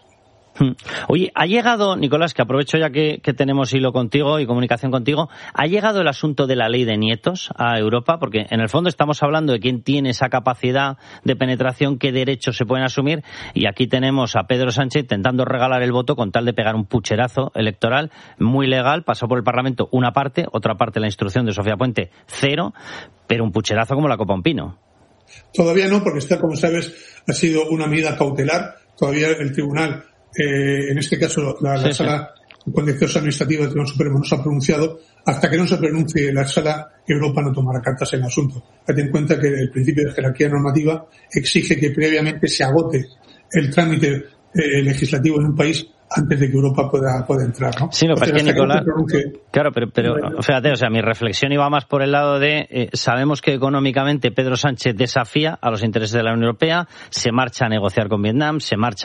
Oye, ha llegado, Nicolás, que aprovecho ya que, que tenemos hilo contigo y comunicación contigo, ¿ha llegado el asunto de la ley de nietos a Europa? Porque en el fondo estamos hablando de quién tiene esa capacidad de penetración, qué derechos se pueden asumir, y aquí tenemos a Pedro Sánchez intentando regalar el voto con tal de pegar un pucherazo electoral muy legal. Pasó por el Parlamento una parte, otra parte la instrucción de Sofía Puente, cero, pero un pucherazo como la copa un pino. Todavía no, porque está, como sabes, ha sido una medida cautelar. Todavía el tribunal, eh, en este caso la, la sí, sala sí. contencioso administrativa del Tribunal Supremo no se ha pronunciado. Hasta que no se pronuncie la sala, Europa no tomará cartas en el asunto. Ten en cuenta que el principio de jerarquía normativa exige que previamente se agote el trámite eh, legislativo en un país antes de que Europa pueda, pueda entrar, ¿no? Sí, lo que pasa es que, Nicolás, claro, pero, pero fíjate, o sea, mi reflexión iba más por el lado de, eh, sabemos que económicamente Pedro Sánchez desafía a los intereses de la Unión Europea, se marcha a negociar con Vietnam, se marcha